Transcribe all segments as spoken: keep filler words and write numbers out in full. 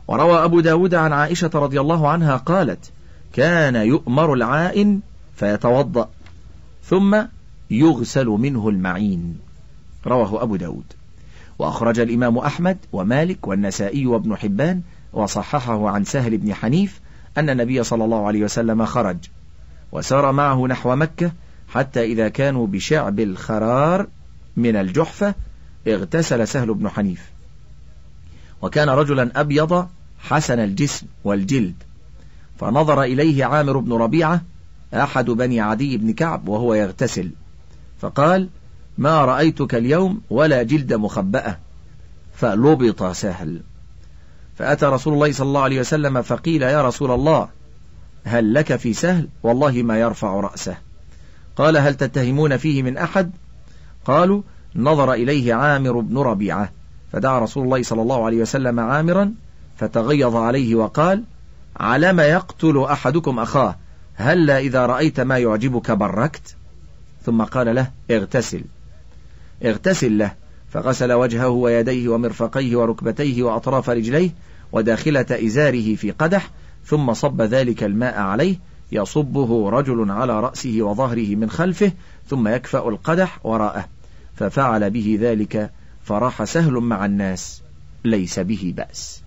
وروى أبو داود عن عائشة رضي الله عنها قالت: كان يؤمر العائن فيتوضأ ثم يغسل منه المعين. رواه أبو داود. وأخرج الإمام أحمد ومالك والنسائي وابن حبان وصححه عن سهل بن حنيف أن النبي صلى الله عليه وسلم خرج وسار معه نحو مكة حتى إذا كانوا بشعب الخرار من الجحفة اغتسل سهل بن حنيف، وكان رجلا أبيض حسن الجسم والجلد، فنظر إليه عامر بن ربيعة أحد بني عدي بن كعب وهو يغتسل، فقال: ما رأيتك اليوم ولا جلد مخبأة، فلبط سهل. فأتى رسول الله صلى الله عليه وسلم فقيل: يا رسول الله، هل لك في سهل؟ والله ما يرفع رأسه. قال: هل تتهمون فيه من أحد؟ قالوا: نظر إليه عامر بن ربيعة، فدعا رسول الله صلى الله عليه وسلم عامرا فتغيظ عليه وقال: علم يقتل أحدكم أخاه؟ هلا إذا رأيت ما يعجبك بركت؟ ثم قال له: اغتسل اغتسل له، فغسل وجهه ويديه ومرفقيه وركبتيه وأطراف رجليه وداخلة إزاره في قدح، ثم صب ذلك الماء عليه يصبه رجل على رأسه وظهره من خلفه، ثم يكفأ القدح وراءه، ففعل به ذلك فراح سهل مع الناس ليس به بأس.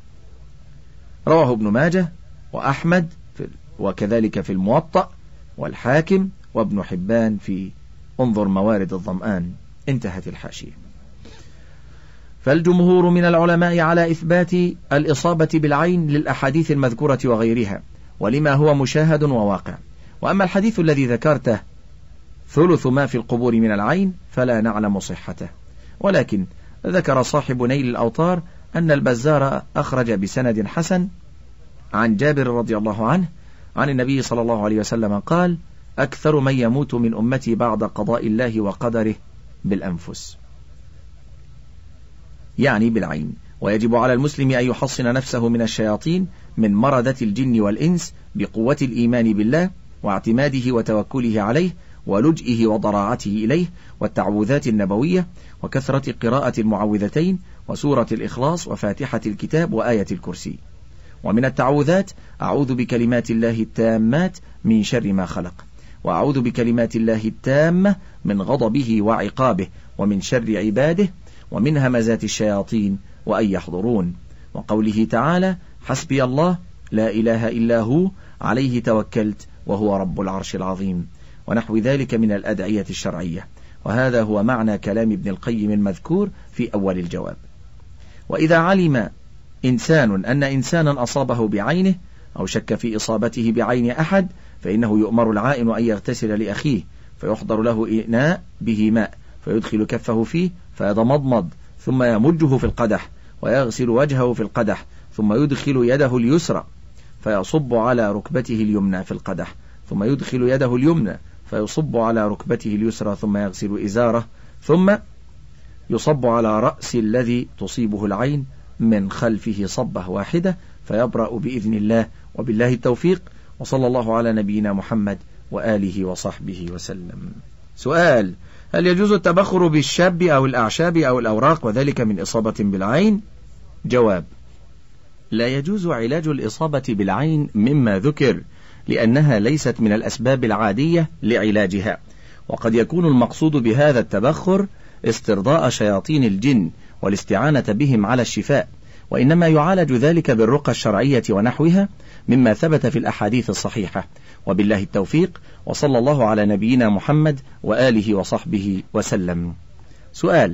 رواه ابن ماجه وأحمد وكذلك في الموطأ والحاكم وابن حبان في انظر موارد الظمآن. انتهت الحاشية. فالجمهور من العلماء على إثبات الإصابة بالعين للأحاديث المذكورة وغيرها، ولما هو مشاهد وواقع. وأما الحديث الذي ذكرته ثلث ما في القبور من العين فلا نعلم صحته، ولكن ذكر صاحب نيل الأوطار أن البزار أخرج بسند حسن عن جابر رضي الله عنه عن النبي صلى الله عليه وسلم قال: أكثر من يموت من أمتي بعد قضاء الله وقدره بالأنفس، يعني بالعين. ويجب على المسلم أن يحصن نفسه من الشياطين من مردة الجن والإنس بقوة الإيمان بالله واعتماده وتوكله عليه ولجئه وضراعته إليه والتعوذات النبوية وكثرة قراءة المعوذتين وسورة الإخلاص وفاتحة الكتاب وآية الكرسي. ومن التعوذات: أعوذ بكلمات الله التامات من شر ما خلق، وأعوذ بكلمات الله التامة من غضبه وعقابه ومن شر عباده ومن همزات الشياطين وأن يحضرون. وقوله تعالى: حسبي الله لا إله إلا هو عليه توكلت وهو رب العرش العظيم، ونحو ذلك من الأدعية الشرعية. وهذا هو معنى كلام ابن القيم المذكور في أول الجواب. وإذا علم إنسان أن إنسانا أصابه بعينه أو شك في إصابته بعين أحد فإنه يؤمر العائن أن يغتسل لأخيه، فيحضر له إناء به ماء فيدخل كفه فيه فيضمضمض، ثم يمجه في القدح ويغسل وجهه في القدح، ثم يدخل يده اليسرى فيصب على ركبته اليمنى في القدح، ثم يدخل يده اليمنى فيصب على ركبته اليسرى، ثم يغسل إزاره، ثم يصب على رأس الذي تصيبه العين من خلفه صبة واحدة فيبرأ بإذن الله، وبالله التوفيق، وصلى الله على نبينا محمد وآله وصحبه وسلم. سؤال: هل يجوز التبخر بالشاب أو الأعشاب أو الأوراق وذلك من إصابة بالعين؟ جواب: لا يجوز علاج الإصابة بالعين مما ذكر، لأنها ليست من الأسباب العادية لعلاجها، وقد يكون المقصود بهذا التبخر استرضاء شياطين الجن والاستعانة بهم على الشفاء، وإنما يعالج ذلك بالرقى الشرعية ونحوها مما ثبت في الأحاديث الصحيحة، وبالله التوفيق، وصلى الله على نبينا محمد وآله وصحبه وسلم. سؤال: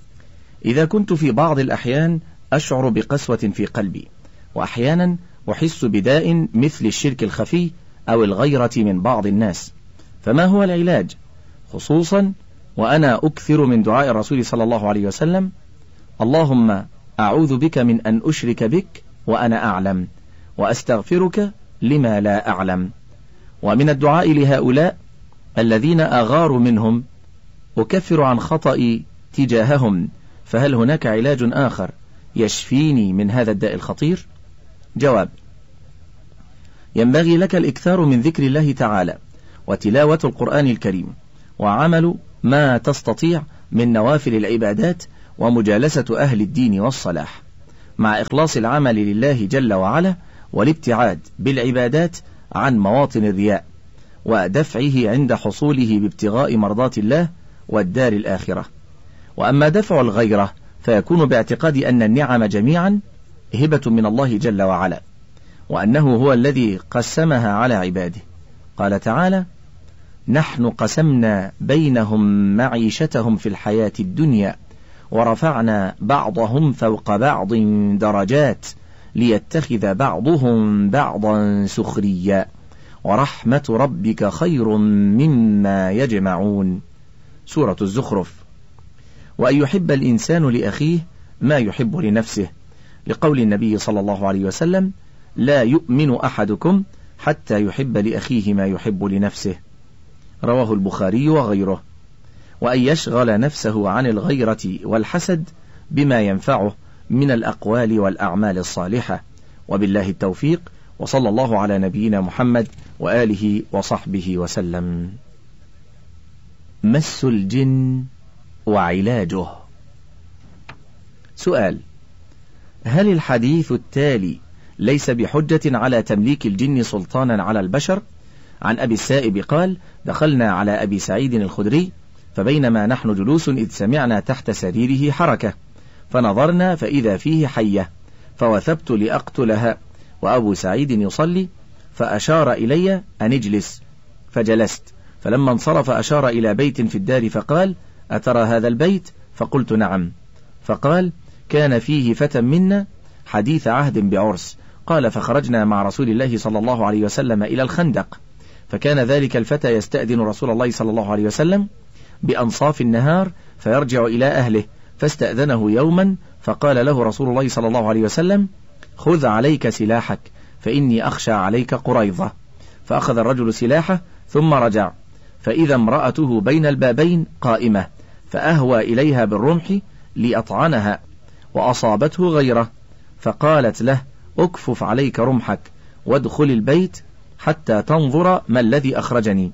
إذا كنت في بعض الأحيان أشعر بقسوة في قلبي، وأحيانا أحس بداء مثل الشرك الخفي أو الغيرة من بعض الناس، فما هو العلاج؟ خصوصا وأنا أكثر من دعاء الرسول صلى الله عليه وسلم: اللهم أعوذ بك من أن أشرك بك وأنا أعلم، وأستغفرك لما لا أعلم. ومن الدعاء لهؤلاء الذين أغار منهم: أكفر عن خطئي تجاههم، فهل هناك علاج آخر يشفيني من هذا الداء الخطير؟ جواب: ينبغي لك الإكثار من ذكر الله تعالى وتلاوة القرآن الكريم وعمل ما تستطيع من نوافل العبادات ومجالسة أهل الدين والصلاح. مع إخلاص العمل لله جل وعلا، والابتعاد بالعبادات عن مواطن الرياء، ودفعه عند حصوله بابتغاء مرضات الله والدار الآخرة. وأما دفع الغيرة فيكون باعتقاد أن النعم جميعا هبة من الله جل وعلا، وأنه هو الذي قسمها على عباده. قال تعالى: نحن قسمنا بينهم معيشتهم في الحياة الدنيا ورفعنا بعضهم فوق بعض درجات ليتخذ بعضهم بعضا سخريا ورحمة ربك خير مما يجمعون. سورة الزخرف. وأن يحب الإنسان لأخيه ما يحب لنفسه، لقول النبي صلى الله عليه وسلم: لا يؤمن أحدكم حتى يحب لأخيه ما يحب لنفسه، رواه البخاري وغيره. وأن يشغل نفسه عن الغيرة والحسد بما ينفعه من الأقوال والأعمال الصالحة. وبالله التوفيق، وصلى الله على نبينا محمد وآله وصحبه وسلم. مس الجن وعلاجه. سؤال: هل الحديث التالي ليس بحجة على تمليك الجن سلطانا على البشر؟ عن أبي السائب قال: دخلنا على أبي سعيد الخدري فبينما نحن جلوس إذ سمعنا تحت سريره حركة، فنظرنا فإذا فيه حية، فوثبت لأقتلها، وأبو سعيد يصلي، فأشار إلي أن اجلس، فجلست. فلما انصرف أشار إلى بيت في الدار فقال: أترى هذا البيت؟ فقلت: نعم. فقال: كان فيه فتى منا حديث عهد بعرس. قال: فخرجنا مع رسول الله صلى الله عليه وسلم إلى الخندق، فكان ذلك الفتى يستأذن رسول الله صلى الله عليه وسلم بأنصاف النهار فيرجع إلى أهله، فاستأذنه يوما فقال له رسول الله صلى الله عليه وسلم: خذ عليك سلاحك فإني أخشى عليك قريظة. فأخذ الرجل سلاحه ثم رجع، فإذا امرأته بين البابين قائمة، فأهوى إليها بالرمح لأطعنها، وأصابته غيره، فقالت له: أكفف عليك رمحك وادخل البيت حتى تنظر ما الذي أخرجني.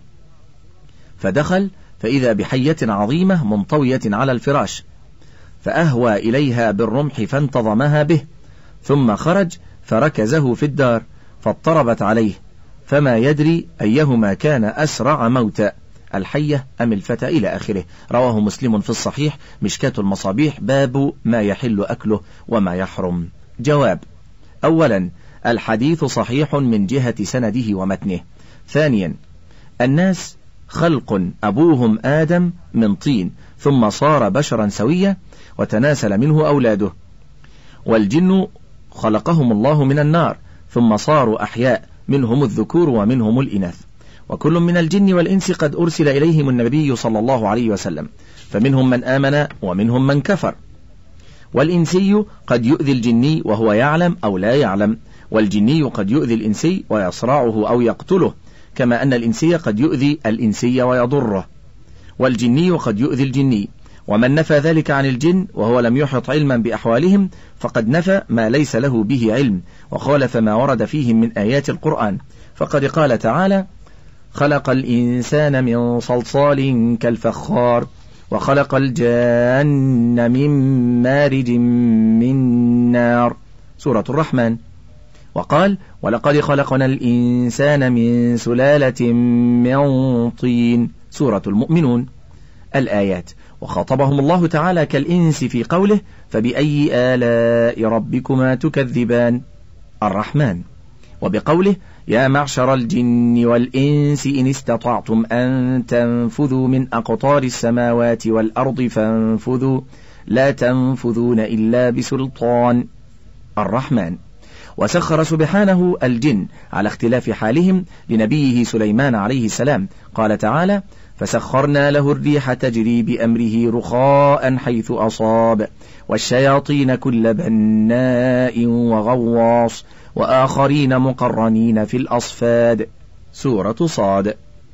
فدخل فإذا بحية عظيمة منطوية على الفراش، فأهوى إليها بالرمح فانتظمها به، ثم خرج فركزه في الدار فاضطربت عليه، فما يدري أيهما كان أسرع موتا، الحية أم الفتى، إلى آخره. رواه مسلم في الصحيح مشكاة المصابيح، باب ما يحل أكله وما يحرم. جواب: أولا، الحديث صحيح من جهة سنده ومتنه. ثانيا، الناس خلق أبوهم آدم من طين ثم صار بشرا سويا وتناسل منه أولاده، والجن خلقهم الله من النار ثم صاروا أحياء، منهم الذكور ومنهم الإناث، وكل من الجن والإنس قد أرسل إليهم النبي صلى الله عليه وسلم، فمنهم من آمن ومنهم من كفر. والإنسي قد يؤذي الجني وهو يعلم أو لا يعلم، والجني قد يؤذي الإنسي ويصرعه أو يقتله، كما أن الإنسي قد يؤذي الإنسي ويضره، والجني قد يؤذي الجني. ومن نفى ذلك عن الجن وهو لم يحط علما بأحوالهم فقد نفى ما ليس له به علم، وخالف ما ورد فيهم من آيات القرآن. فقد قال تعالى: خلق الإنسان من صلصال كالفخار وخلق الجان من مارج من نار، سورة الرحمن. وقال: ولقد خلقنا الإنسان من سلالة من طين، سورة المؤمنون، الآيات. وخاطبهم الله تعالى كالإنس في قوله: فبأي آلاء ربكما تكذبان، الرحمن. وبقوله: يا معشر الجن والإنس إن استطعتم أن تنفذوا من أقطار السماوات والأرض فانفذوا لا تنفذون إلا بسلطان، الرحمن. وسخر سبحانه الجن على اختلاف حالهم لنبيه سليمان عليه السلام، قال تعالى: فسخرنا له الريح تجري بأمره رخاء حيث أصاب والشياطين كل بناء وغواص وآخرين مقرنين في الأصفاد، سورة صاد.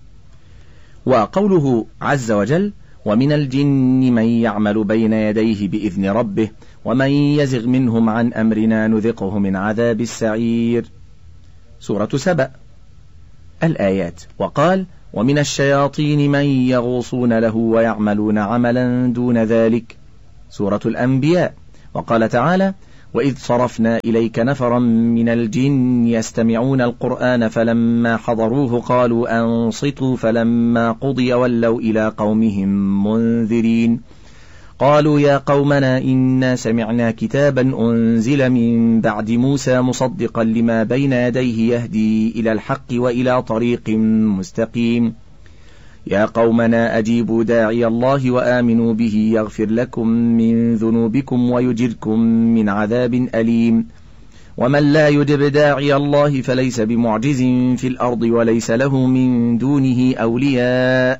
وقوله عز وجل: ومن الجن من يعمل بين يديه بإذن ربه ومن يزغ منهم عن أمرنا نذقه من عذاب السعير، سورة سبأ، الآيات. وقال: ومن الشياطين من يغوصون له ويعملون عملا دون ذلك، سورة الأنبياء. وقال تعالى: وإذ صرفنا إليك نفرا من الجن يستمعون القرآن فلما حضروه قالوا أنصتوا فلما قضي ولوا إلى قومهم منذرين قالوا يا قومنا إنا سمعنا كتابا أنزل من بعد موسى مصدقا لما بين يديه يهدي إلى الحق وإلى طريق مستقيم يا قومنا أجيبوا داعي الله وآمنوا به يغفر لكم من ذنوبكم ويجركم من عذاب أليم ومن لا يجب داعي الله فليس بمعجز في الأرض وليس له من دونه أولياء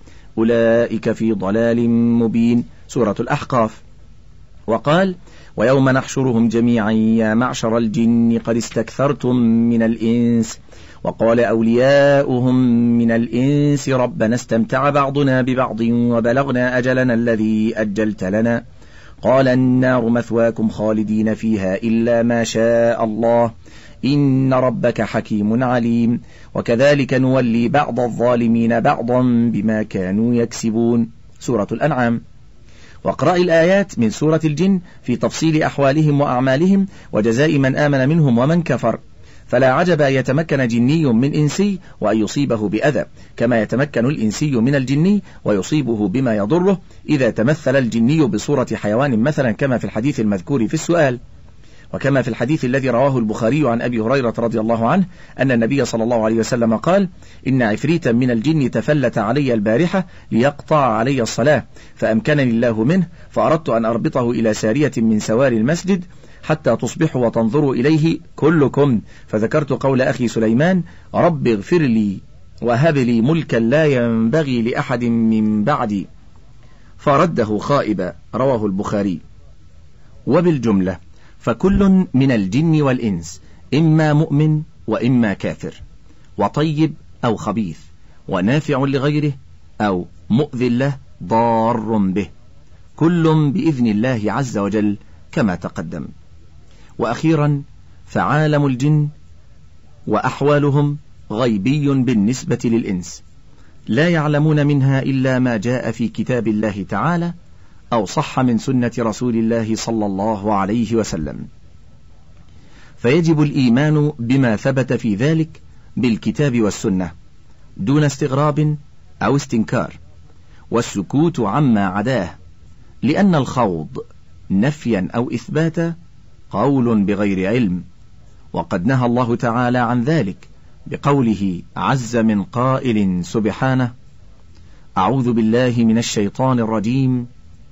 أولئك في ضلال مبين. سورة الأحقاف. وقال ويوم نحشرهم جميعا يا معشر الجن قد استكثرتم من الإنس وقال أولياؤهم من الإنس ربنا استمتع بعضنا ببعض وبلغنا أجلنا الذي أجلت لنا قال النار مثواكم خالدين فيها إلا ما شاء الله إن ربك حكيم عليم وكذلك نولي بعض الظالمين بعضا بما كانوا يكسبون. سورة الأنعام. واقرأ الآيات من سورة الجن في تفصيل أحوالهم وأعمالهم وجزاء من آمن منهم ومن كفر، فلا عجب أن يتمكن جني من إنسي وأن يصيبه بأذى، كما يتمكن الإنسي من الجني ويصيبه بما يضره إذا تمثل الجني بصورة حيوان مثلا، كما في الحديث المذكور في السؤال. وكما في الحديث الذي رواه البخاري عن أبي هريرة رضي الله عنه أن النبي صلى الله عليه وسلم قال إن عفريتا من الجن تفلت علي البارحة ليقطع علي الصلاة فأمكنني الله منه فأردت أن أربطه إلى سارية من سوار المسجد حتى تصبحوا وتنظروا إليه كلكم، فذكرت قول أخي سليمان رب اغفر لي وهب لي ملكا لا ينبغي لأحد من بعدي فرده خائبا. رواه البخاري. وبالجملة فكل من الجن والإنس إما مؤمن وإما كافر، وطيب أو خبيث، ونافع لغيره أو مؤذن له ضار به، كل بإذن الله عز وجل كما تقدم. وأخيرا فعالم الجن وأحوالهم غيبي بالنسبة للإنس، لا يعلمون منها إلا ما جاء في كتاب الله تعالى أو صح من سنة رسول الله صلى الله عليه وسلم، فيجب الإيمان بما ثبت في ذلك بالكتاب والسنة دون استغراب أو استنكار، والسكوت عما عداه، لأن الخوض نفيا أو إثباتا قول بغير علم، وقد نهى الله تعالى عن ذلك بقوله عز من قائل سبحانه أعوذ بالله من الشيطان الرجيم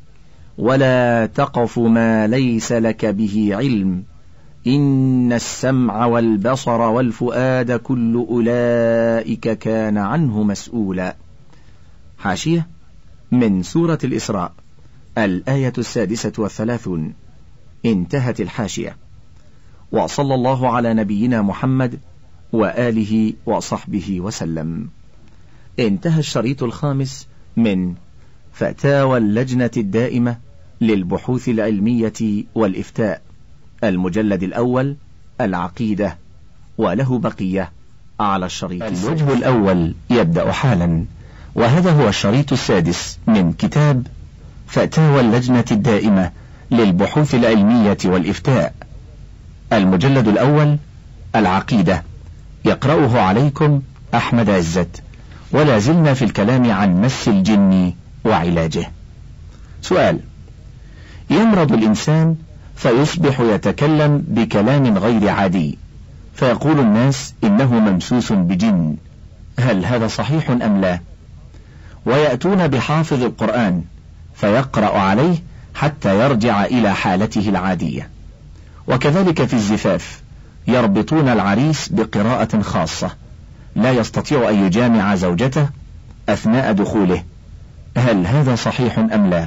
ولا تقف ما ليس لك به علم إن السمع والبصر والفؤاد كل أولئك كان عنه مسؤولا. حاشية من سورة الإسراء الآية السادسة والثلاثون. انتهت الحاشية. وصلى الله على نبينا محمد وآله وصحبه وسلم. انتهى الشريط الخامس من فتاوى اللجنة الدائمة للبحوث العلمية والإفتاء، المجلد الأول العقيدة، وله بقية على الشريط. الوجه الأول يبدأ حالا، وهذا هو الشريط السادس من كتاب فتاوى اللجنة الدائمة للبحوث العلمية والإفتاء، المجلد الأول العقيدة، يقرأه عليكم أحمد عزت، ولا زلنا في الكلام عن مس الجن وعلاجه. سؤال: يمرض الإنسان فيصبح يتكلم بكلام غير عادي، فيقول الناس إنه ممسوس بجن، هل هذا صحيح أم لا؟ ويأتون بحافظ القرآن فيقرأ عليه حتى يرجع إلى حالته العادية. وكذلك في الزفاف يربطون العريس بقراءة خاصة، لا يستطيع أن يجامع زوجته أثناء دخوله، هل هذا صحيح أم لا؟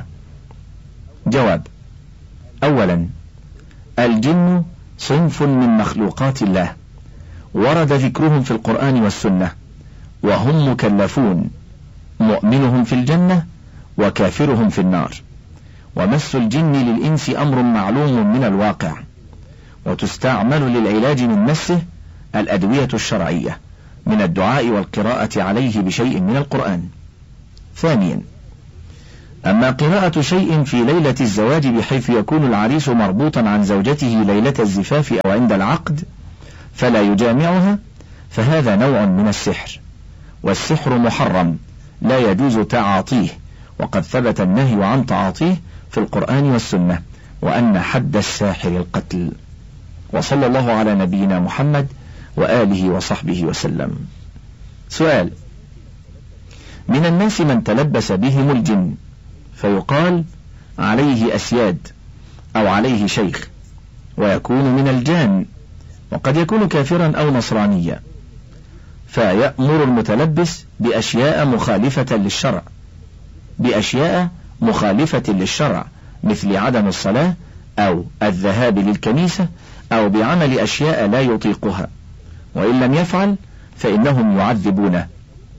جواب: أولا، الجن صنف من مخلوقات الله، ورد ذكرهم في القرآن والسنة، وهم مكلفون، مؤمنهم في الجنة وكافرهم في النار. ومس الجن للإنس أمر معلوم من الواقع، وتستعمل للعلاج من مسه الأدوية الشرعية من الدعاء والقراءة عليه بشيء من القرآن. ثانيا، أما قراءة شيء في ليلة الزواج بحيث يكون العريس مربوطا عن زوجته ليلة الزفاف أو عند العقد فلا يجامعها، فهذا نوع من السحر، والسحر محرم لا يجوز تعاطيه، وقد ثبت النهي عن تعاطيه في القرآن والسنة، وأن حد الساحر القتل. وصلى الله على نبينا محمد وآله وصحبه وسلم. سؤال: من الناس من تلبس بهم الجن فيقال عليه أسياد أو عليه شيخ، ويكون من الجان، وقد يكون كافرا أو نصرانيا، فيأمر المتلبس بأشياء مخالفة للشرع بأشياء مخالفة للشرع مثل عدم الصلاة أو الذهاب للكنيسة أو بعمل أشياء لا يطيقها، وإن لم يفعل فإنهم يعذبونه.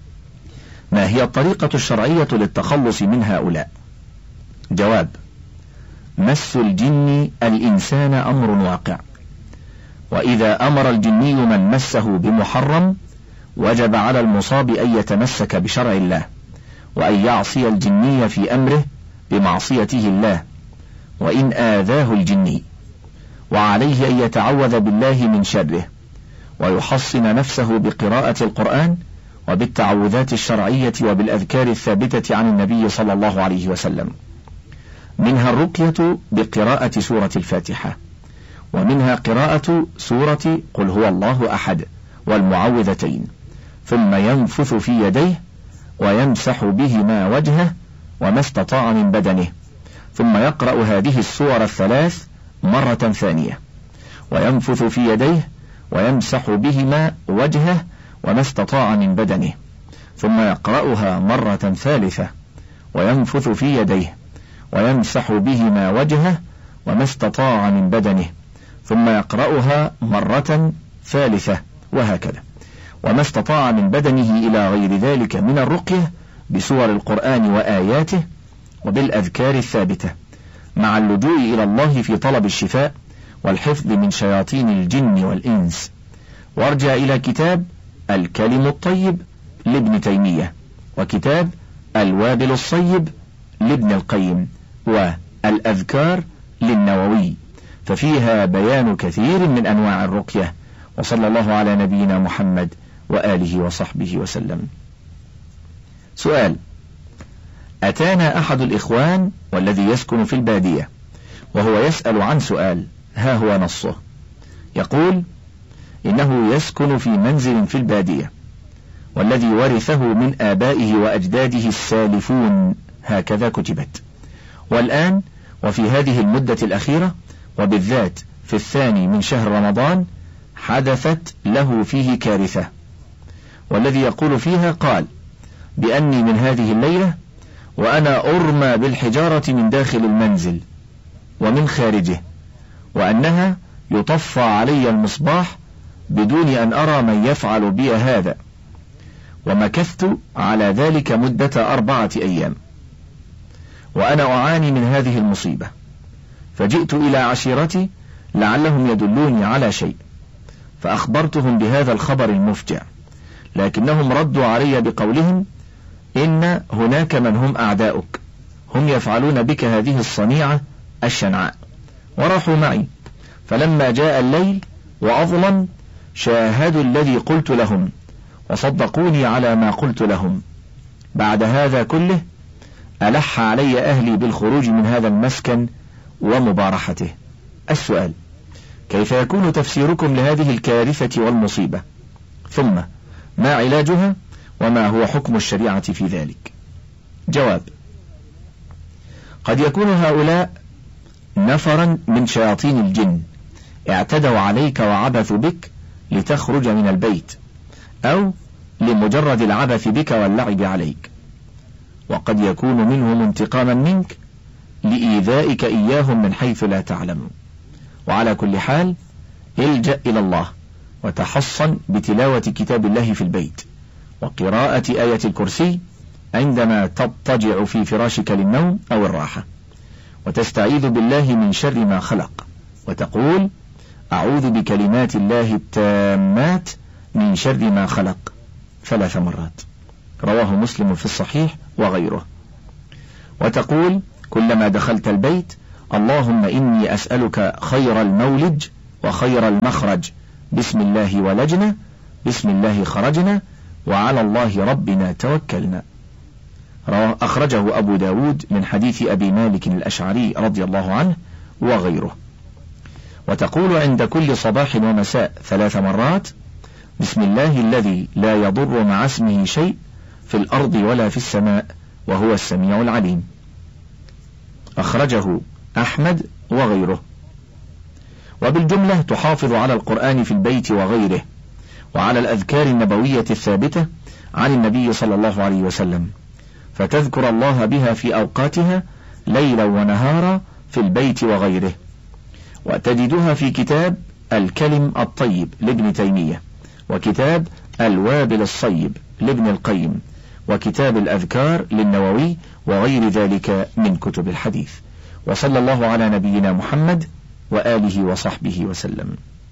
ما هي الطريقة الشرعية للتخلص من هؤلاء؟ جواب: مس الجن الإنسان أمر واقع، وإذا أمر الجني من مسه بمحرم وجب على المصاب أن يتمسك بشرع الله، وأن يعصي الجني في أمره بمعصيته الله وإن آذاه الجني، وعليه أن يتعوذ بالله من شره، ويحصن نفسه بقراءة القرآن وبالتعوذات الشرعية وبالأذكار الثابتة عن النبي صلى الله عليه وسلم، منها الرقية بقراءة سورة الفاتحة، ومنها قراءة سورة قل هو الله أحد والمعوذتين، ثم ينفث في يديه ويمسح بهما وجهه وما استطاع من بدنه، ثم يقرأ هذه السور الثلاث مرة ثانية، وينفث في يديه ويمسح بهما وجهه وما استطاع من بدنه، ثم يقرأها مرة ثالثة وينفث في يديه ويمسح بهما وجهه وما استطاع من بدنه، ثم يقرأها مرة ثالثة، وهكذا، وما استطاع من بدنه إلى غير ذلك من الرقية بسور القرآن وآياته وبالأذكار الثابتة، مع اللجوء إلى الله في طلب الشفاء والحفظ من شياطين الجن والإنس. وارجع إلى كتاب الكلم الطيب لابن تيمية، وكتاب الوابل الصيب لابن القيم، والأذكار للنووي، ففيها بيان كثير من أنواع الرقية. وصلى الله على نبينا محمد وآله وصحبه وسلم. سؤال: أتانا أحد الإخوان والذي يسكن في البادية وهو يسأل عن سؤال، ها هو نصه، يقول إنه يسكن في منزل في البادية والذي ورثه من آبائه وأجداده السالفون، هكذا كتبت، والآن وفي هذه المدة الأخيرة وبالذات في الثاني من شهر رمضان حدثت له فيه كارثة، والذي يقول فيها قال بأني من هذه الليلة وأنا أرمى بالحجارة من داخل المنزل ومن خارجه، وأنها يطفى علي المصباح بدون أن أرى من يفعل بي هذا، ومكثت على ذلك مدة أربعة أيام وأنا أعاني من هذه المصيبة، فجئت إلى عشيرتي لعلهم يدلوني على شيء، فأخبرتهم بهذا الخبر المفجع، لكنهم ردوا علي بقولهم إن هناك من هم أعداؤك، هم يفعلون بك هذه الصنيعة الشنعاء، وراحوا معي، فلما جاء الليل وأظلم شاهدوا الذي قلت لهم وصدقوني على ما قلت لهم. بعد هذا كله ألح علي أهلي بالخروج من هذا المسكن ومبارحته. السؤال: كيف يكون تفسيركم لهذه الكارثة والمصيبة؟ ثم ما علاجها وما هو حكم الشريعة في ذلك؟ جواب: قد يكون هؤلاء نفرا من شياطين الجن اعتدوا عليك وعبثوا بك لتخرج من البيت، أو لمجرد العبث بك واللعب عليك، وقد يكون منهم انتقاما منك لإيذائك إياهم من حيث لا تعلم. وعلى كل حال الجأ إلى الله وتحصن بتلاوة كتاب الله في البيت وقراءة آية الكرسي عندما تضطجع في فراشك للنوم أو الراحة، وتستعيذ بالله من شر ما خلق، وتقول أعوذ بكلمات الله التامات من شر ما خلق ثلاث مرات، رواه مسلم في الصحيح وغيره. وتقول كلما دخلت البيت: اللهم إني أسألك خير المولج وخير المخرج، بسم الله ولجنا، بسم الله خرجنا، وعلى الله ربنا توكلنا. أخرجه أبو داود من حديث أبي مالك الأشعري رضي الله عنه وغيره. وتقول عند كل صباح ومساء ثلاث مرات: بسم الله الذي لا يضر مع اسمه شيء في الأرض ولا في السماء وهو السميع العليم. أخرجه أحمد وغيره. وبالجملة تحافظ على القرآن في البيت وغيره، وعلى الأذكار النبوية الثابتة عن النبي صلى الله عليه وسلم، فتذكر الله بها في أوقاتها ليلا ونهارا في البيت وغيره. وتجدها في كتاب الكلم الطيب لابن تيمية، وكتاب الوابل الصيب لابن القيم، وكتاب الأذكار للنووي، وغير ذلك من كتب الحديث. وصلى الله على نبينا محمد وآله وصحبه وسلم.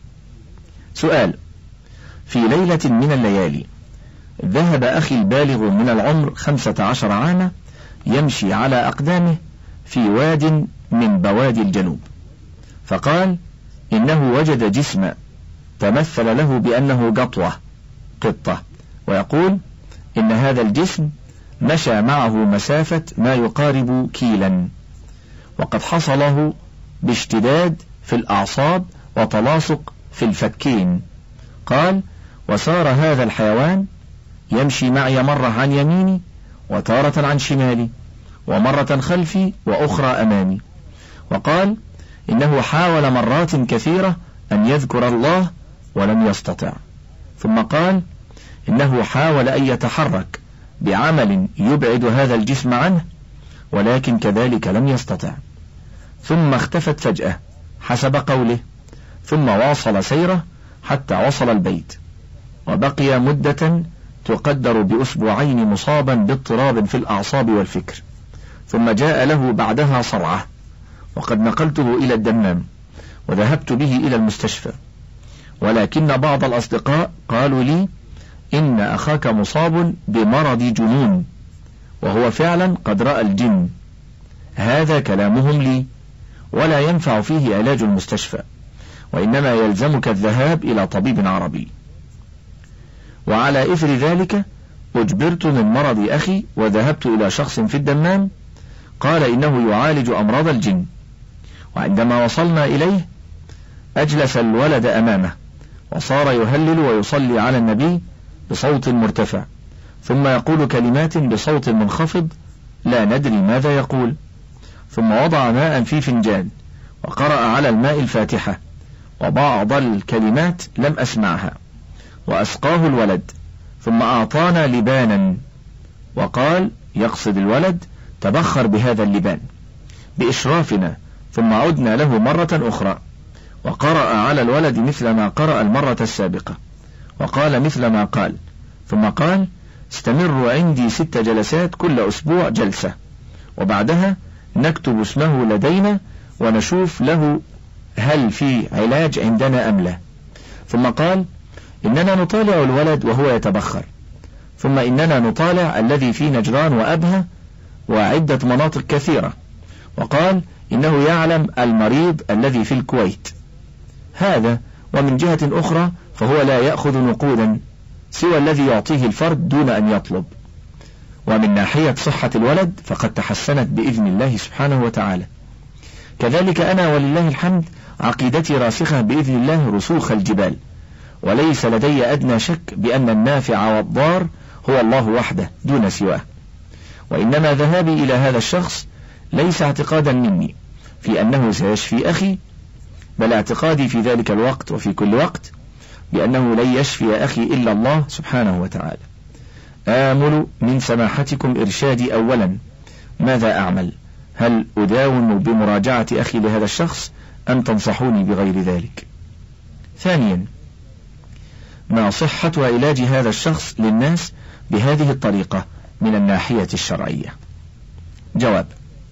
سؤال: في ليلة من الليالي ذهب أخي البالغ من العمر خمسة عشر عاما يمشي على أقدامه في واد من بوادي الجنوب، فقال إنه وجد جسم تمثل له بأنه قطوة قطة، ويقول إن هذا الجسم مشى معه مسافة ما يقارب كيلا، وقد حصله باشتداد في الأعصاب وتلاصق في الفكين. قال: وسار هذا الحيوان يمشي معي مرة عن يميني وتارة عن شمالي، ومرة خلفي وأخرى أمامي. وقال إنه حاول مرات كثيرة أن يذكر الله ولم يستطع. ثم قال إنه حاول أن يتحرك بعمل يبعد هذا الجسم عنه، ولكن كذلك لم يستطع، ثم اختفت فجأة حسب قوله، ثم واصل سيره حتى وصل البيت، وبقي مدة تقدر بأسبوعين مصابا باضطراب في الأعصاب والفكر، ثم جاء له بعدها صرعة، وقد نقلته إلى الدمام وذهبت به إلى المستشفى، ولكن بعض الأصدقاء قالوا لي إن أخاك مصاب بمرض جنون، وهو فعلا قد رأى الجن. هذا كلامهم لي، ولا ينفع فيه علاج المستشفى، وإنما يلزمك الذهاب إلى طبيب عربي. وعلى إثر ذلك أجبرت من مرض أخي وذهبت إلى شخص في الدمام قال إنه يعالج أمراض الجن. وعندما وصلنا إليه أجلس الولد أمامه وصار يهلل ويصلي على النبي بصوت مرتفع، ثم يقول كلمات بصوت منخفض لا ندري ماذا يقول، ثم وضع ماء في فنجان وقرأ على الماء الفاتحة، وبعض الكلمات لم أسمعها، وأسقاه الولد، ثم أعطانا لبانا وقال يقصد الولد تبخر بهذا اللبان بإشرافنا، ثم عدنا له مرة أخرى وقرأ على الولد مثل ما قرأ المرة السابقة، وقال مثل ما قال، ثم قال استمروا عندي ست جلسات كل أسبوع جلسة، وبعدها نكتب اسمه لدينا ونشوف له هل في علاج عندنا أم لا. ثم قال إننا نطالع الولد وهو يتبخر، ثم إننا نطالع الذي في نجران وأبها وعدة مناطق كثيرة، وقال إنه يعلم المريض الذي في الكويت. هذا ومن جهة أخرى فهو لا يأخذ نقودا سوى الذي يعطيه الفرد دون أن يطلب. ومن ناحية صحة الولد فقد تحسنت بإذن الله سبحانه وتعالى. كذلك أنا ولله الحمد عقيدتي راسخة بإذن الله رسوخ الجبال، وليس لدي أدنى شك بأن النافع والضار هو الله وحده دون سواه. وإنما ذهابي إلى هذا الشخص ليس اعتقادا مني في أنه سيشفي أخي، بل اعتقادي في ذلك الوقت وفي كل وقت بأنه لن يشفي أخي إلا الله سبحانه وتعالى. آمل من سماحتكم إرشادي أولا ماذا أعمل؟ هل أداوم بمراجعة أخي لهذا الشخص أم تنصحوني بغير ذلك؟ ثانيا، ما صحة علاج هذا الشخص للناس بهذه الطريقة من الناحية الشرعية؟ جواب: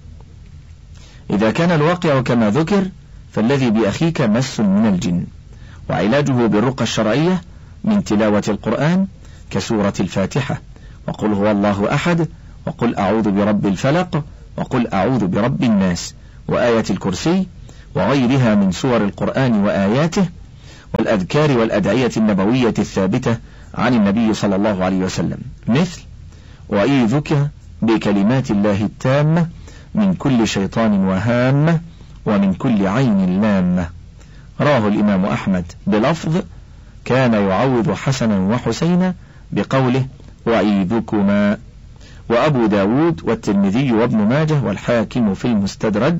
إذا كان الواقع كما ذكر فالذي بأخيك مس من الجن، وعلاجه بالرقى الشرعية من تلاوة القرآن كسورة الفاتحة، وقل هو الله أحد، وقل أعوذ برب الفلق، وقل أعوذ برب الناس وآية الكرسي وغيرها من سور القرآن وآياته، والأذكار والأدعية النبوية الثابتة عن النبي صلى الله عليه وسلم، مثل وأعيذك بكلمات الله التامة من كل شيطان وهامة ومن كل عين لامة. رواه الإمام أحمد بلفظ كان يعوذ حسنا وحسينا بقوله وأعيذكما، وأبو داود والترمذي وابن ماجه والحاكم في المستدرك،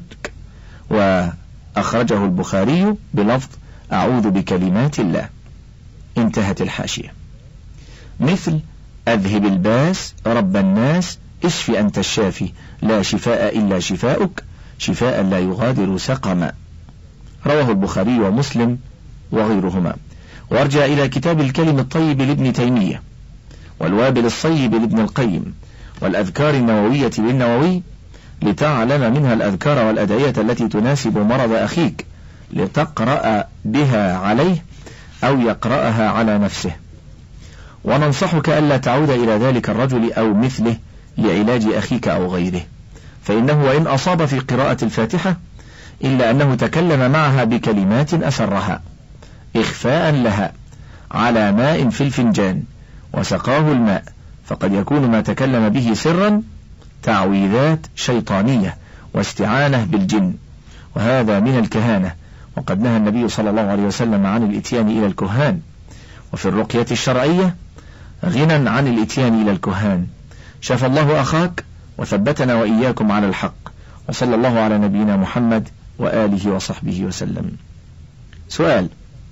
وأخرجه البخاري بلفظ أعوذ بكلمات الله. انتهت الحاشية. مثل أذهب الباس رب الناس اشف أنت الشافي لا شفاء إلا شفاؤك شفاء لا يغادر سقما. رواه البخاري ومسلم وغيرهما. وارجع إلى كتاب الكلم الطيب لابن تيمية، والوابل الصيب لابن القيم، والأذكار النووية للنووي، لتعلم منها الأذكار والأدعية التي تناسب مرض أخيك لتقرأ بها عليه أو يقرأها على نفسه. وننصحك ألا تعود إلى ذلك الرجل أو مثله لعلاج أخيك أو غيره، فإنه وإن أصاب في قراءة الفاتحة إلا أنه تكلم معها بكلمات أسرها إخفاء لها على ماء في الفنجان وسقاه الماء، فقد يكون ما تكلم به سرا تعويذات شيطانية واستعانة بالجن، وهذا من الكهانة، وقد نهى النبي صلى الله عليه وسلم عن الإتيان إلى الكهان. وفي الرقية الشرعية غنى عن الإتيان إلى الكهان. شفى الله أخاك وثبتنا وإياكم على الحق، وصلى الله على نبينا محمد وآله وصحبه وسلم. سؤال: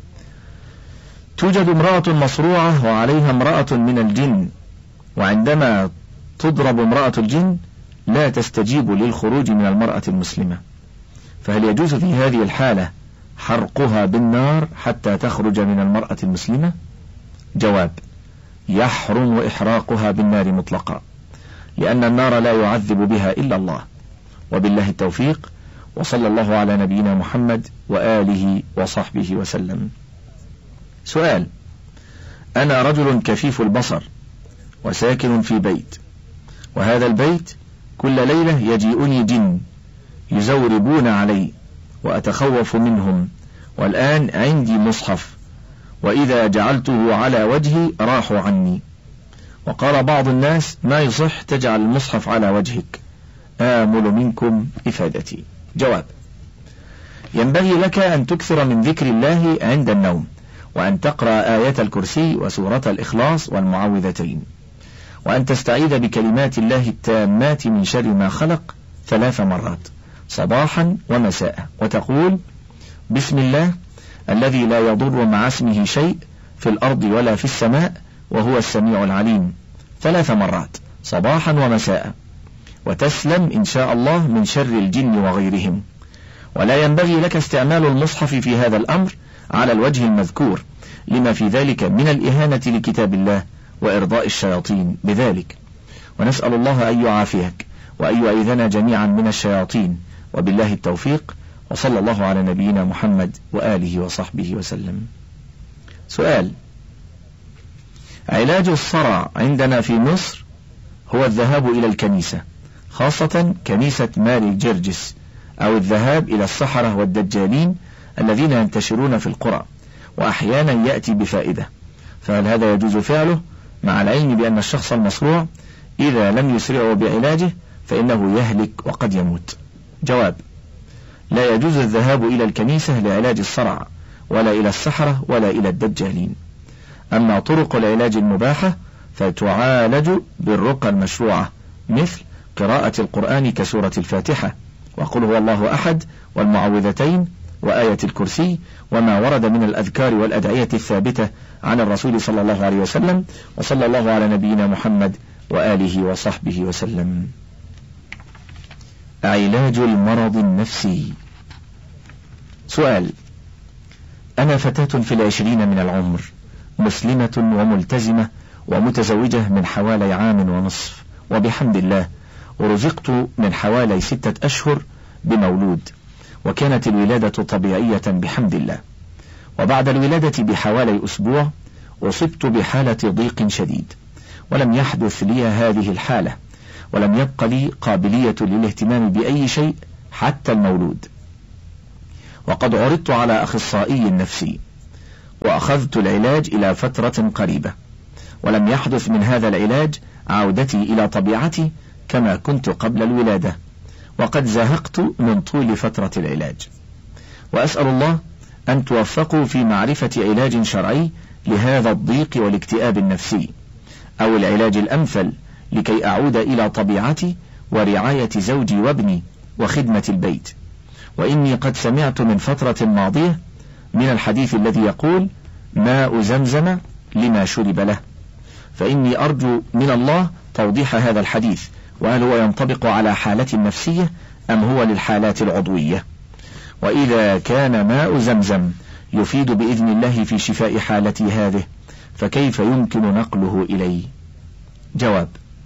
توجد امرأة مصروعة وعليها امرأة من الجن، وعندما تضرب امرأة الجن لا تستجيب للخروج من المرأة المسلمة، فهل يجوز في هذه الحالة حرقها بالنار حتى تخرج من المرأة المسلمة؟ جواب: يحرم إحراقها بالنار مطلقا، لأن النار لا يعذب بها إلا الله. وبالله التوفيق، وصلى الله على نبينا محمد وآله وصحبه وسلم. سؤال: أنا رجل كفيف البصر وساكن في بيت، وهذا البيت كل ليلة يجيئني جن يزوربون علي وأتخوف منهم، والآن عندي مصحف، وإذا جعلته على وجهي راحوا عني، وقال بعض الناس ما يصح تجعل المصحف على وجهك، آمل منكم إفادتي. جواب: ينبغي لك أن تكثر من ذكر الله عند النوم، وأن تقرأ آية الكرسي وسورة الإخلاص والمعوذتين، وأن تستعيذ بكلمات الله التامات من شر ما خلق ثلاث مرات صباحا ومساء، وتقول بسم الله الذي لا يضر مع اسمه شيء في الأرض ولا في السماء وهو السميع العليم ثلاث مرات صباحا ومساء، وتسلم إن شاء الله من شر الجن وغيرهم. ولا ينبغي لك استعمال المصحف في هذا الأمر على الوجه المذكور، لما في ذلك من الإهانة لكتاب الله وإرضاء الشياطين بذلك، ونسأل الله أن يعافيك وأن يعيذنا جميعا من الشياطين. وبالله التوفيق، وصلى الله على نبينا محمد وآله وصحبه وسلم. سؤال: علاج الصرع عندنا في مصر هو الذهاب إلى الكنيسة، خاصة كنيسة ماري جرجس، أو الذهاب إلى السحرة والدجالين الذين ينتشرون في القرى، وأحيانا يأتي بفائدة، فهل هذا يجوز فعله مع العلم بأن الشخص المصروع إذا لم يسرعوا بعلاجه فإنه يهلك وقد يموت؟ جواب: لا يجوز الذهاب إلى الكنيسة لعلاج الصرع، ولا إلى السحرة، ولا إلى الدجالين. أما طرق العلاج المباحة فتعالج بالرقى المشروعة، مثل قراءة القرآن كسورة الفاتحة، وقل هو الله أحد، والمعوذتين، وآية الكرسي، وما ورد من الأذكار والأدعية الثابتة عن الرسول صلى الله عليه وسلم. وصلى الله على نبينا محمد وآله وصحبه وسلم. علاج المرض النفسي. سؤال: أنا فتاة في العشرين من العمر، مسلمة وملتزمة ومتزوجة من حوالي عام ونصف، وبحمد الله ورزقت من حوالي ستة أشهر بمولود، وكانت الولادة طبيعية بحمد الله. وبعد الولادة بحوالي أسبوع أصبت بحالة ضيق شديد، ولم يحدث لي هذه الحالة، ولم يبق لي قابلية للاهتمام بأي شيء حتى المولود، وقد عرضت على أخصائي نفسي وأخذت العلاج إلى فترة قريبة، ولم يحدث من هذا العلاج عودتي إلى طبيعتي كما كنت قبل الولادة، وقد زهقت من طول فترة العلاج. وأسأل الله أن توفقوا في معرفة علاج شرعي لهذا الضيق والاكتئاب النفسي، أو العلاج الأمثل لكي أعود إلى طبيعتي ورعاية زوجي وابني وخدمة البيت. وإني قد سمعت من فترة ماضية من الحديث الذي يقول ماء زمزم لما شرب له، فإني أرجو من الله توضيح هذا الحديث، وهل هو ينطبق على حالة نفسية أم هو للحالات العضوية؟ وإذا كان ماء زمزم يفيد بإذن الله في شفاء حالتي هذه، فكيف يمكن نقله إلي؟ جواب: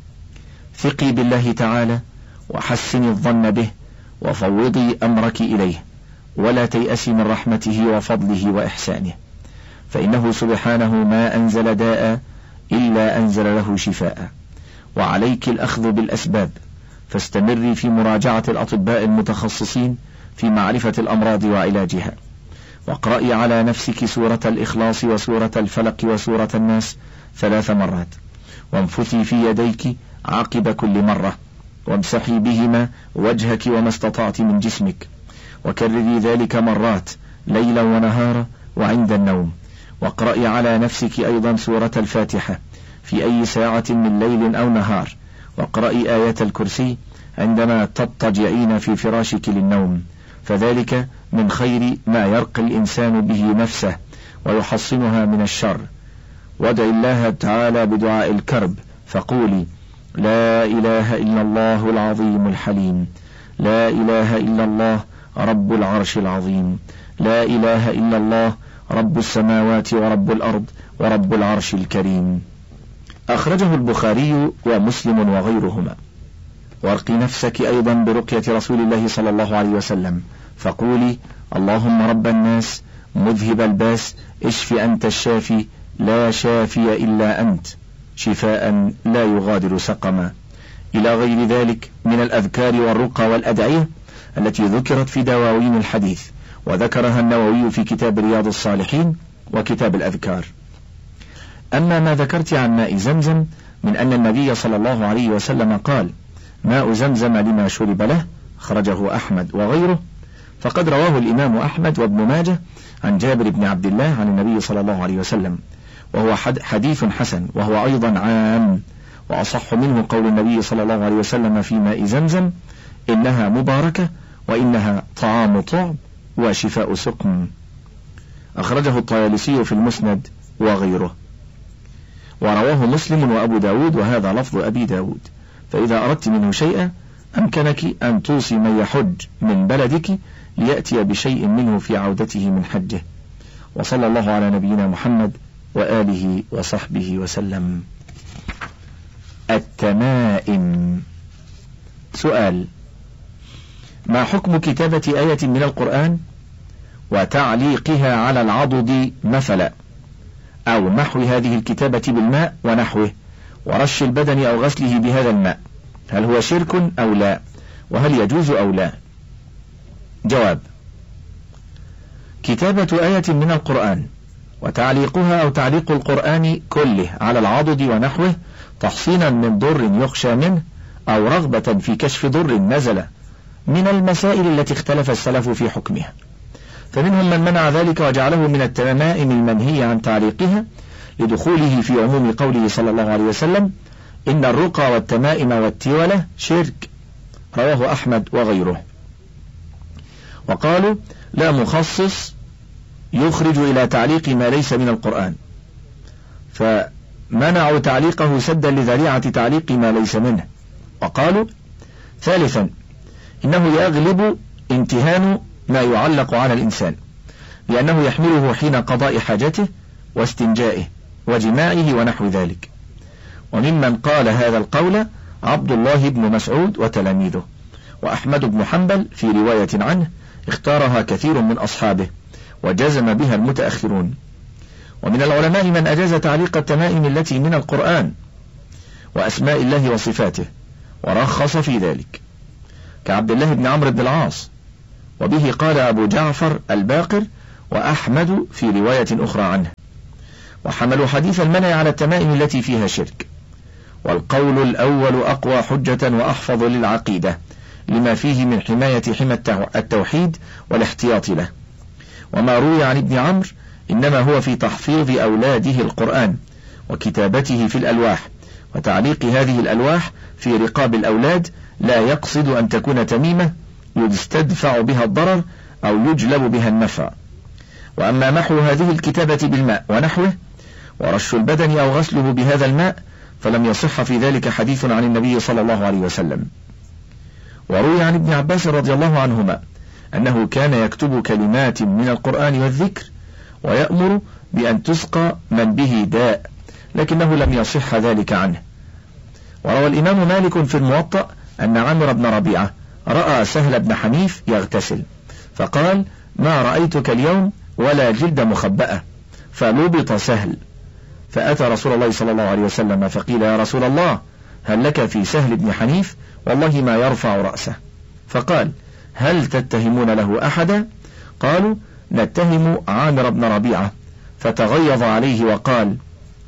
ثقي بالله تعالى وحسني الظن به وفوضي أمرك إليه، ولا تيأسي من رحمته وفضله وإحسانه، فإنه سبحانه ما أنزل داء إلا أنزل له شفاء. وعليك الأخذ بالأسباب، فاستمري في مراجعة الأطباء المتخصصين في معرفة الأمراض وعلاجها، واقرأي على نفسك سورة الإخلاص وسورة الفلق وسورة الناس ثلاث مرات، وانفثي في يديك عقب كل مرة، وامسحي بهما وجهك وما استطعت من جسمك، وكرري ذلك مرات ليلا ونهارا وعند النوم. واقرأي على نفسك أيضا سورة الفاتحة في أي ساعة من ليل أو نهار، واقرأي آية الكرسي عندما تضطجعين في فراشك للنوم، فذلك من خير ما يرقي الإنسان به نفسه ويحصنها من الشر. وادعي الله تعالى بدعاء الكرب، فقولي لا إله إلا الله العظيم الحليم، لا إله إلا الله رب العرش العظيم، لا إله إلا الله رب السماوات ورب الأرض ورب العرش الكريم. أخرجه البخاري ومسلم وغيرهما. وارقي نفسك أيضا برقية رسول الله صلى الله عليه وسلم، فقولي اللهم رب الناس مذهب الباس اشف أنت الشافي لا شافي إلا أنت شفاء لا يغادر سقما، إلى غير ذلك من الأذكار والرقى والأدعية التي ذكرت في دواوين الحديث، وذكرها النووي في كتاب رياض الصالحين وكتاب الأذكار. أما ما ذكرت عن ماء زمزم من أن النبي صلى الله عليه وسلم قال ماء زمزم لما شرب له، خرجه أحمد وغيره، فقد رواه الإمام أحمد وابن ماجه عن جابر بن عبد الله عن النبي صلى الله عليه وسلم، وهو حديث حسن، وهو أيضا عام، وأصح منه قول النبي صلى الله عليه وسلم في ماء زمزم إنها مباركة وإنها طعام طعم وشفاء سقم. أخرجه الطيالسي في المسند وغيره، ورواه مسلم وأبو داود، وهذا لفظ أبي داود. فإذا أردت منه شيئا أمكنك أن توصي من يحج من بلدك ليأتي بشيء منه في عودته من حجه. وصلى الله على نبينا محمد وآله وصحبه وسلم. التمائم. سؤال: ما حكم كتابة آية من القرآن وتعليقها على العضد مثلا، أو محو هذه الكتابة بالماء ونحوه، ورش البدن أو غسله بهذا الماء، هل هو شرك أو لا؟ وهل يجوز أو لا؟ جواب: كتابة آية من القرآن وتعليقها أو تعليق القرآن كله على العضد ونحوه تحصينا من ضر يخشى منه أو رغبة في كشف ضر نزل من المسائل التي اختلف السلف في حكمها، فمنهم من منع ذلك وجعله من التمائم المنهي عن تعليقها لدخوله في عموم قوله صلى الله عليه وسلم إن الرقى والتمائم والتولة شرك، رواه أحمد وغيره. وقالوا لا مخصص يخرج إلى تعليق ما ليس من القرآن، فمنعوا تعليقه سدا لذريعة تعليق ما ليس منه. وقالوا ثالثا إنه يغلب امتهان ما يعلق على الإنسان، لأنه يحمله حين قضاء حاجته واستنجائه وجماعه ونحو ذلك. وممن قال هذا القول عبد الله بن مسعود وتلاميذه، وأحمد بن حنبل في رواية عنه اختارها كثير من أصحابه وجزم بها المتأخرون. ومن العلماء من أجاز تعليق التمائم التي من القرآن وأسماء الله وصفاته، ورخص في ذلك كعبد الله بن عمرو بن العاص. وبه قال أبو جعفر الباقر وأحمد في رواية أخرى عنه، وحملوا حديث المنع على التمائم التي فيها شرك. والقول الأول أقوى حجة وأحفظ للعقيدة لما فيه من حماية حمى التوحيد والاحتياط له. وما روي عن ابن عمرو إنما هو في تحفيظ أولاده القرآن وكتابته في الألواح وتعليق هذه الألواح في رقاب الأولاد، لا يقصد أن تكون تميمة يستدفع بها الضرر أو يجلب بها النفع. وأما محو هذه الكتابة بالماء ونحوه ورش البدن أو غسله بهذا الماء فلم يصح في ذلك حديث عن النبي صلى الله عليه وسلم. وروي عن ابن عباس رضي الله عنهما أنه كان يكتب كلمات من القرآن والذكر ويأمر بأن تسقى من به داء، لكنه لم يصح ذلك عنه. وروى الإمام مالك في الموطأ أن عمرو بن ربيعة رأى سهل بن حنيف يغتسل فقال: ما رأيتك اليوم ولا جلد مخبأة، فلبط سهل، فأتى رسول الله صلى الله عليه وسلم فقيل: يا رسول الله هل لك في سهل بن حنيف؟ والله ما يرفع رأسه. فقال: هل تتهمون له أحدا؟ قالوا: نتهم عامر بن ربيعة. فتغيظ عليه وقال: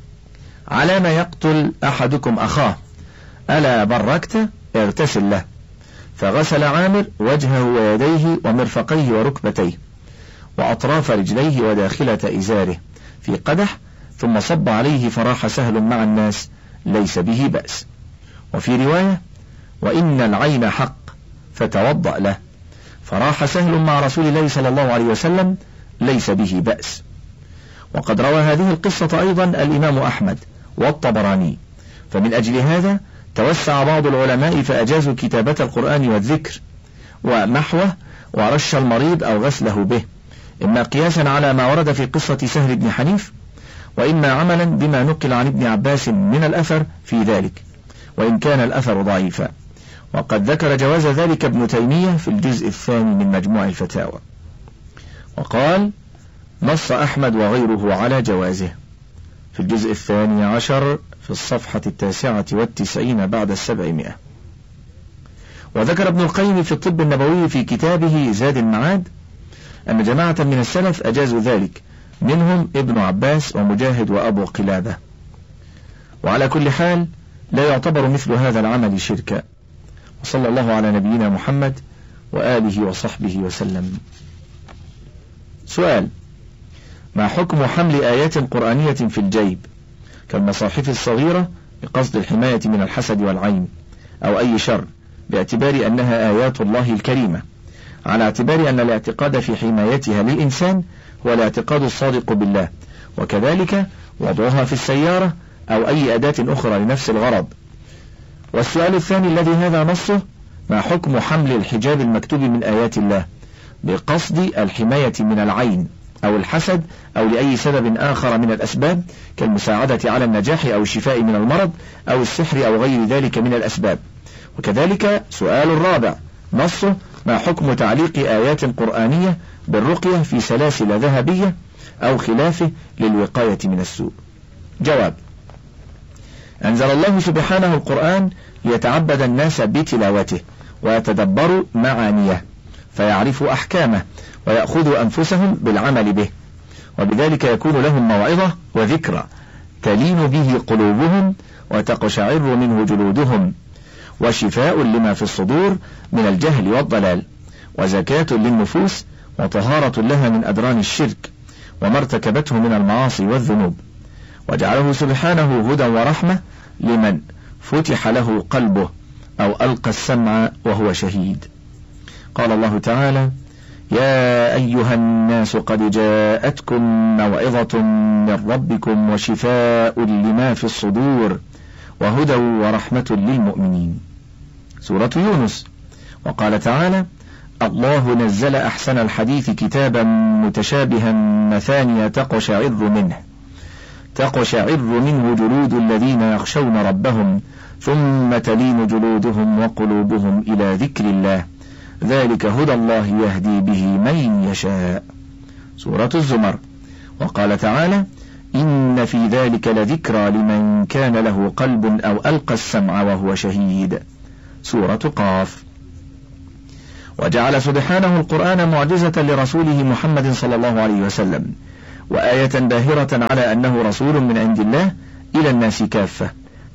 على ما يقتل أحدكم أخاه؟ ألا بركت؟ اغتسل له. فغسل عامر وجهه ويديه ومرفقيه وركبتيه وأطراف رجليه وداخلة إزاره في قدح، ثم صب عليه فراح سهل مع الناس ليس به بأس. وفي رواية: وإن العين حق فتوضأ له، فراح سهل مع رسول الله صلى الله عليه وسلم ليس به بأس. وقد روى هذه القصة أيضا الإمام أحمد والطبراني، فمن أجل هذا توسع بعض العلماء فأجازوا كتابة القرآن والذكر ومحوه ورش المريض أو غسله به، إما قياسا على ما ورد في قصة سهل بن حنيف، وإما عملا بما نقل عن ابن عباس من الأثر في ذلك، وإن كان الأثر ضعيفا. وقد ذكر جواز ذلك ابن تيمية في الجزء الثاني من مجموع الفتاوى، وقال: نص أحمد وغيره على جوازه في الجزء الثاني عشر في الصفحة التاسعة والتسعين بعد السبعمائة. وذكر ابن القيم في الطب النبوي في كتابه زاد المعاد أن جماعة من السلف أجازوا ذلك، منهم ابن عباس ومجاهد وأبو قلابة. وعلى كل حال لا يعتبر مثل هذا العمل شركا. وصلى الله على نبينا محمد وآله وصحبه وسلم. سؤال: ما حكم حمل آيات قرآنية في الجيب كالمصاحف الصغيرة بقصد الحماية من الحسد والعين أو أي شر، باعتبار أنها آيات الله الكريمة، على اعتبار أن الاعتقاد في حمايتها للإنسان هو الاعتقاد الصادق بالله، وكذلك وضعها في السيارة أو أي أداة أخرى لنفس الغرض؟ والسؤال الثاني الذي هذا نصه: ما حكم حمل الحجاب المكتوب من آيات الله بقصد الحماية من العين أو الحسد أو لأي سبب آخر من الأسباب كالمساعدة على النجاح أو الشفاء من المرض أو السحر أو غير ذلك من الأسباب؟ وكذلك سؤال الرابع نصه: ما حكم تعليق آيات قرآنية بالرقية في سلاسل ذهبية أو خلافه للوقاية من السوء؟ جواب: أنزل الله سبحانه القرآن ليتعبد الناس بتلاوته ويتدبروا معانيه فيعرفوا أحكامه ويأخذوا أنفسهم بالعمل به، وبذلك يكون لهم موعظة وذكرى تلين به قلوبهم وتقشعر منه جلودهم، وشفاء لما في الصدور من الجهل والضلال، وزكاة للنفوس وطهارة لها من أدران الشرك وما ارتكبته من المعاصي والذنوب، وجعله سبحانه هدى ورحمة لمن فتح له قلبه أو ألقى السمع وهو شهيد. قال الله تعالى: يا أيها الناس قد جاءتكم موعظة من ربكم وشفاء لما في الصدور وهدى ورحمة للمؤمنين. سورة يونس. وقال تعالى: الله نزل أحسن الحديث كتابا متشابها مثانية تقشعر منه تقشعر منه جلود الذين يخشون ربهم ثم تلين جلودهم وقلوبهم إلى ذكر الله ذلك هدى الله يهدي به من يشاء. سورة الزمر. وقال تعالى: إن في ذلك لذكرى لمن كان له قلب أو ألقى السمع وهو شهيد. سورة قاف. وجعل سبحانه القرآن معجزة لرسوله محمد صلى الله عليه وسلم، وآية باهرة على أنه رسول من عند الله إلى الناس كافة،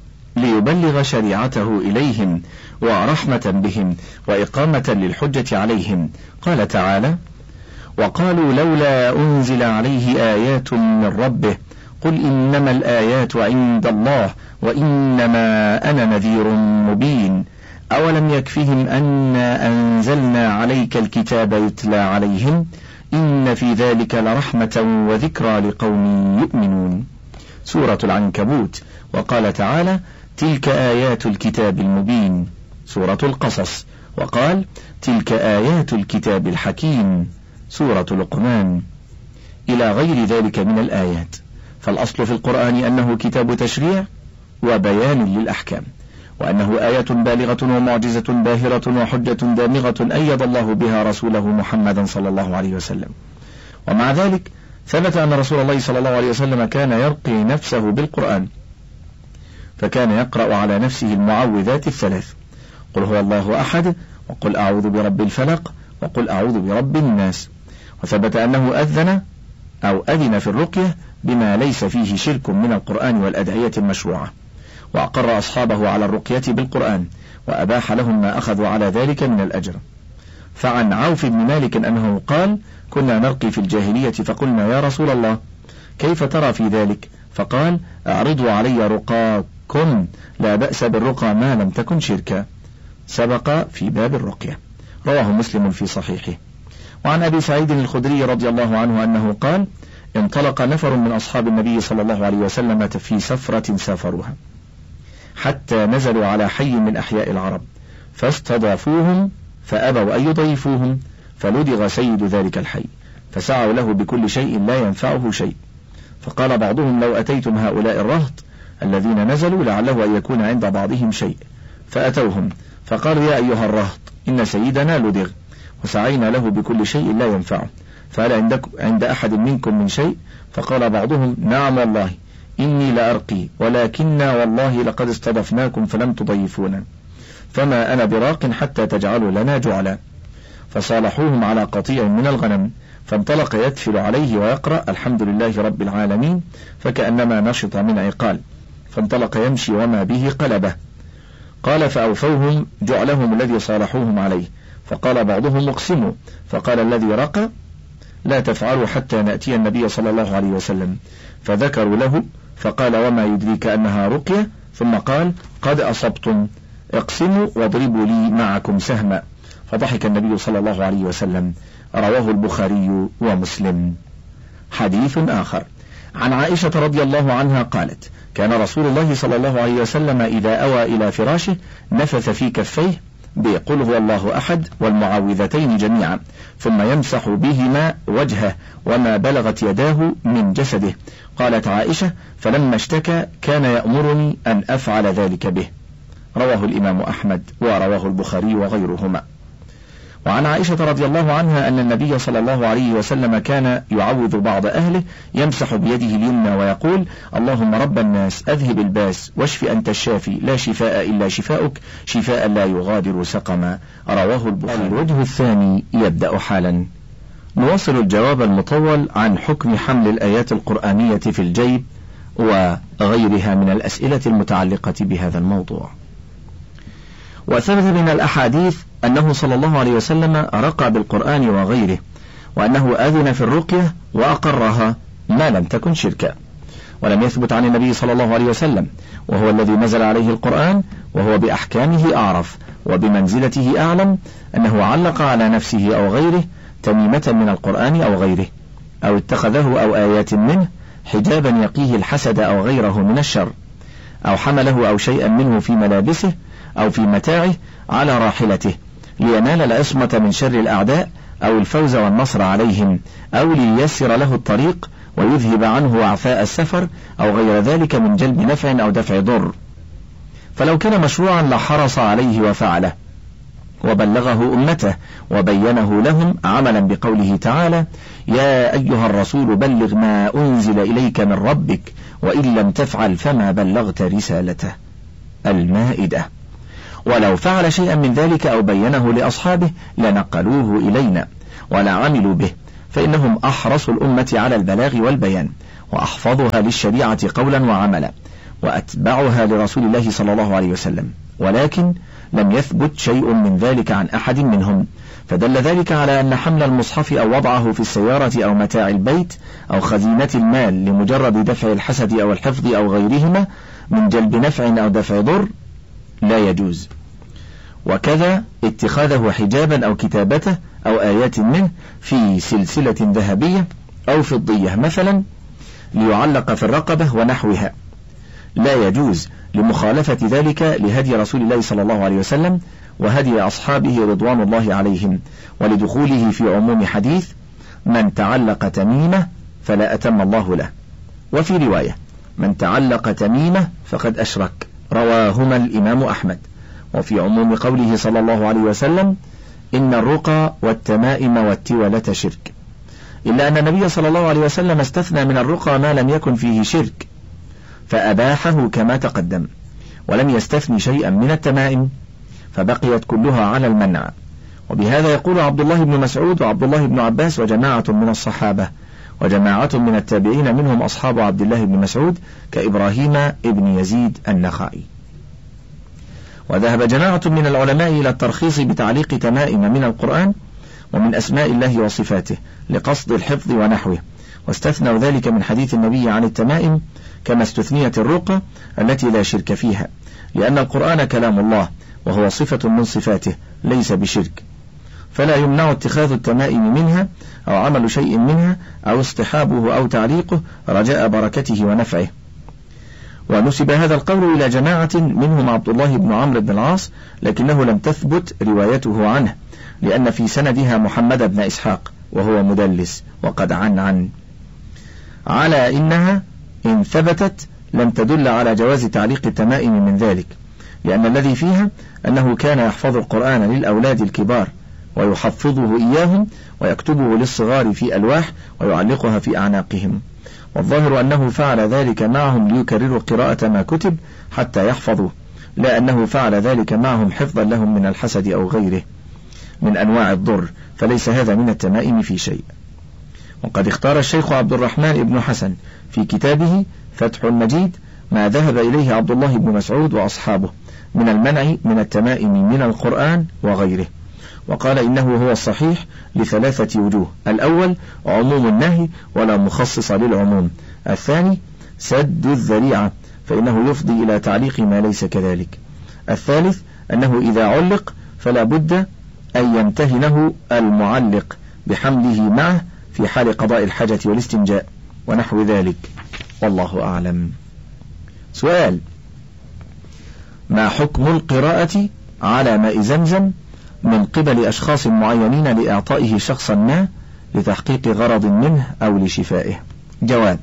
ليبلغ شريعته إليهم ورحمة بهم وإقامة للحجة عليهم. قال تعالى: وقالوا لولا أنزل عليه آيات من ربه قل إنما الآيات عند الله وإنما أنا نذير مبين أولم يكفهم أنا أنزلنا عليك الكتاب يتلى عليهم إن في ذلك لرحمة وذكرى لقوم يؤمنون. سورة العنكبوت. وقال تعالى: تلك آيات الكتاب المبين. سورة القصص. وقال: تلك آيات الكتاب الحكيم. سورة لقمان، إلى غير ذلك من الآيات. فالأصل في القرآن أنه كتاب تشريع وبيان للأحكام، وأنه آية بالغة ومعجزة باهرة وحجة دامغة أيد الله بها رسوله محمدا صلى الله عليه وسلم. ومع ذلك ثبت أن رسول الله صلى الله عليه وسلم كان يرقي نفسه بالقرآن، فكان يقرأ على نفسه المعوذات الثلاث: قل هو الله أحد، وقل أعوذ برب الفلق، وقل أعوذ برب الناس. وثبت أنه أذن أو أذن في الرقية بما ليس فيه شرك من القرآن والأدعية المشروعة، وأقر أصحابه على الرقية بالقرآن، وأباح لهم ما أخذوا على ذلك من الأجر. فعن عوف بن مالك أنه قال: كنا نرقي في الجاهلية فقلنا يا رسول الله كيف ترى في ذلك؟ فقال: أعرضوا علي رقاكم، لا بأس بالرقى ما لم تكن شركا. سبق في باب الرقية. رواه مسلم في صحيحه. وعن أبي سعيد الخدري رضي الله عنه أنه قال: انطلق نفر من أصحاب النبي صلى الله عليه وسلم في سفرة سافروها حتى نزلوا على حي من أحياء العرب، فاستضافوهم فأبوا أن يضيفوهم، فلدغ سيد ذلك الحي، فسعوا له بكل شيء لا ينفعه شيء. فقال بعضهم: لو أتيتم هؤلاء الرهط الذين نزلوا لعله أن يكون عند بعضهم شيء. فأتوهم فقالوا: يا أيها الرهط إن سيدنا لدغ وسعينا له بكل شيء لا ينفعه، فهل عند أحد منكم من شيء؟ فقال بعضهم: نعم والله إني لأرقي، ولكننا والله لقد استضفناكم فلم تضيفونا، فما أنا براق حتى تجعلوا لنا جعلا. فصالحوهم على قطيع من الغنم، فانطلق يتفل عليه ويقرأ الحمد لله رب العالمين، فكأنما نشط من عقال، فانطلق يمشي وما به قلبه. قال: فأوفوهم جعلهم الذي صالحوهم عليه، فقال بعضهم: اقسموا، فقال الذي رقى: لا تفعلوا حتى نأتي النبي صلى الله عليه وسلم. فذكروا له، فقال: وما يدريك أنها رقية؟ ثم قال: قد أصبتم، اقسموا واضربوا لي معكم سهما. فضحك النبي صلى الله عليه وسلم. رواه البخاري ومسلم. حديث آخر عن عائشة رضي الله عنها قالت: كان رسول الله صلى الله عليه وسلم إذا أوى إلى فراشه نفث في كفيه بقل هو الله أحد والمعوذتين جميعا، ثم يمسح بهما وجهه وما بلغت يداه من جسده. قالت عائشة: فلما اشتكى كان يأمرني أن أفعل ذلك به. رواه الإمام أحمد ورواه البخاري وغيرهما. وعن عائشة رضي الله عنها أن النبي صلى الله عليه وسلم كان يعوذ بعض أهله يمسح بيده اليمنى ويقول: اللهم رب الناس أذهب الباس واشف أنت الشافي لا شفاء إلا شفاؤك شفاء لا يغادر سقما. رواه البخاري. الوجه الثاني يبدأ حالا. نواصل الجواب المطول عن حكم حمل الآيات القرآنية في الجيب وغيرها من الأسئلة المتعلقة بهذا الموضوع. وثبت من الأحاديث أنه صلى الله عليه وسلم رقى بالقرآن وغيره، وأنه أذن في الرقية وأقرها ما لم تكن شركا. ولم يثبت عن النبي صلى الله عليه وسلم، وهو الذي نزل عليه القرآن وهو بأحكامه أعرف وبمنزلته أعلم، أنه علق على نفسه أو غيره تميمة من القرآن أو غيره، أو اتخذه أو آيات منه حجابا يقيه الحسد أو غيره من الشر، أو حمله أو شيئا منه في ملابسه أو في متاعه على راحلته لينال العصمة من شر الأعداء أو الفوز والنصر عليهم، أو لييسر له الطريق ويذهب عنه وعفاء السفر أو غير ذلك من جلب نفع أو دفع ضر. فلو كان مشروعا لحرص عليه وفعله وبلغه أمته وبينه لهم عملا بقوله تعالى: يا أيها الرسول بلغ ما أنزل إليك من ربك وإن لم تفعل فما بلغت رسالته. المائدة. ولو فعل شيئا من ذلك أو بينه لأصحابه لنقلوه إلينا ولا عملوا به، فإنهم أحرص الأمة على البلاغ والبيان، وأحفظها للشريعة قولا وعملا، وأتبعها لرسول الله صلى الله عليه وسلم، ولكن لم يثبت شيء من ذلك عن أحد منهم، فدل ذلك على أن حمل المصحف أو وضعه في السيارة أو متاع البيت أو خزينة المال لمجرد دفع الحسد أو الحفظ أو غيرهما من جلب نفع أو دفع ضر لا يجوز. وكذا اتخاذه حجابا أو كتابته أو آيات منه في سلسلة ذهبية أو فضية مثلا ليعلق في الرقبة ونحوها لا يجوز، لمخالفة ذلك لهدي رسول الله صلى الله عليه وسلم وهدي أصحابه رضوان الله عليهم، ولدخوله في عموم حديث من تعلق تميمة فلا أتم الله له، وفي رواية من تعلق تميمة فقد أشرك، رواهما الإمام أحمد. وفي عموم قوله صلى الله عليه وسلم إن الرقى والتمائم والتولة شرك، إلا أن النبي صلى الله عليه وسلم استثنى من الرقى ما لم يكن فيه شرك فأباحه كما تقدم، ولم يستثني شيئا من التمائم فبقيت كلها على المنع. وبهذا يقول عبد الله بن مسعود وعبد الله بن عباس وجماعة من الصحابة وجماعة من التابعين منهم أصحاب عبد الله بن مسعود كإبراهيم ابن يزيد النخعي. وذهب جماعة من العلماء إلى الترخيص بتعليق تمائم من القرآن ومن أسماء الله وصفاته لقصد الحفظ ونحوه، واستثنوا ذلك من حديث النبي عن التمائم كما استثنيت الرقى التي لا شرك فيها، لأن القرآن كلام الله وهو صفة من صفاته ليس بشرك، فلا يمنع اتخاذ التمائم منها أو عمل شيء منها أو اصطحابه أو تعليقه رجاء بركته ونفعه. ونسب هذا القول إلى جماعة منهم عبد الله بن عمرو بن العاص، لكنه لم تثبت روايته عنه لأن في سندها محمد بن إسحاق وهو مدلس وقد عن عن على إنها إن ثبتت لم تدل على جواز تعليق التمائم من ذلك، لأن الذي فيها أنه كان يحفظ القرآن للأولاد الكبار ويحفظه إياهم ويكتبه للصغار في ألواح ويعلقها في أعناقهم، والظاهر أنه فعل ذلك معهم ليكرروا قراءة ما كتب حتى يحفظوا، لا أنه فعل ذلك معهم حفظا لهم من الحسد أو غيره من أنواع الضر، فليس هذا من التمائم في شيء. وقد اختار الشيخ عبد الرحمن بن حسن في كتابه فتح المجيد ما ذهب إليه عبد الله بن مسعود وأصحابه من المنع من التمائم من القرآن وغيره، وقال إنه هو الصحيح لثلاثة وجوه: الأول عموم النهي ولا مخصص للعموم، الثاني سد الذريعة فإنه يفضي إلى تعليق ما ليس كذلك، الثالث أنه إذا علق فلا بد أن يمتهنه المعلق بحمله معه في حال قضاء الحاجة والاستنجاء ونحو ذلك، والله أعلم. سؤال: ما حكم القراءة على ماء زمزم من قبل أشخاص معينين لإعطائه شخصا ما لتحقيق غرض منه أو لشفائه؟ جواب: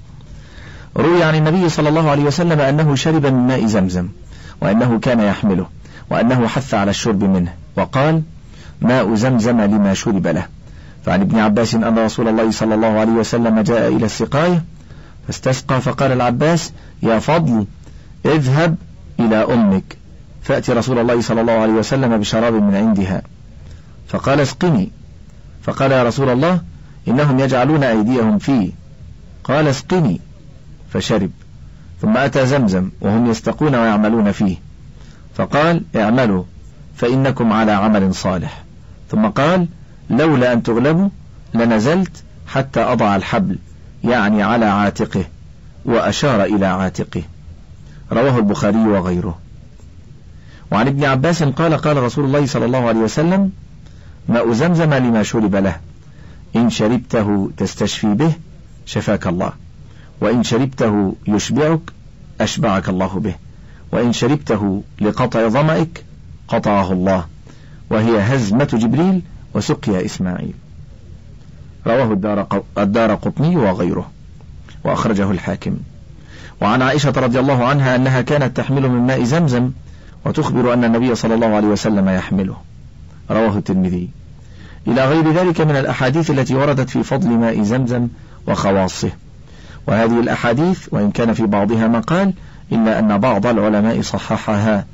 روي عن النبي صلى الله عليه وسلم أنه شرب من ماء زمزم وأنه كان يحمله وأنه حث على الشرب منه وقال: ماء زمزم لما شرب له. فعن ابن عباس أن رسول الله صلى الله عليه وسلم جاء إلى السقاية فاستسقى، فقال العباس: يا فضل اذهب إلى أمك فأتي رسول الله صلى الله عليه وسلم بشراب من عندها، فقال: اسقني. فقال: يا رسول الله إنهم يجعلون أيديهم فيه. قال: اسقني، فشرب. ثم أتى زمزم وهم يستقون ويعملون فيه، فقال: اعملوا فإنكم على عمل صالح. ثم قال: لولا أن تغلبوا لنزلت حتى أضع الحبل، يعني على عاتقه، وأشار إلى عاتقه. رواه البخاري وغيره. وعن ابن عباس قال: قال رسول الله صلى الله عليه وسلم: ماء زمزم لما شرب له، إن شربته تستشفي به شفاك الله، وإن شربته يشبعك أشبعك الله به، وإن شربته لقطع ظمئك قطعه الله، وهي هزمة جبريل وسقيا إسماعيل. رواه الدار قطني وغيره، وأخرجه الحاكم. وعن عائشة رضي الله عنها أنها كانت تحمل من ماء زمزم وتخبر أن النبي صلى الله عليه وسلم يحمله. رواه الترمذي. إلى غير ذلك من الأحاديث التي وردت في فضل ماء زمزم وخواصه. وهذه الأحاديث وإن كان في بعضها مقال إلا أن بعض العلماء صححها،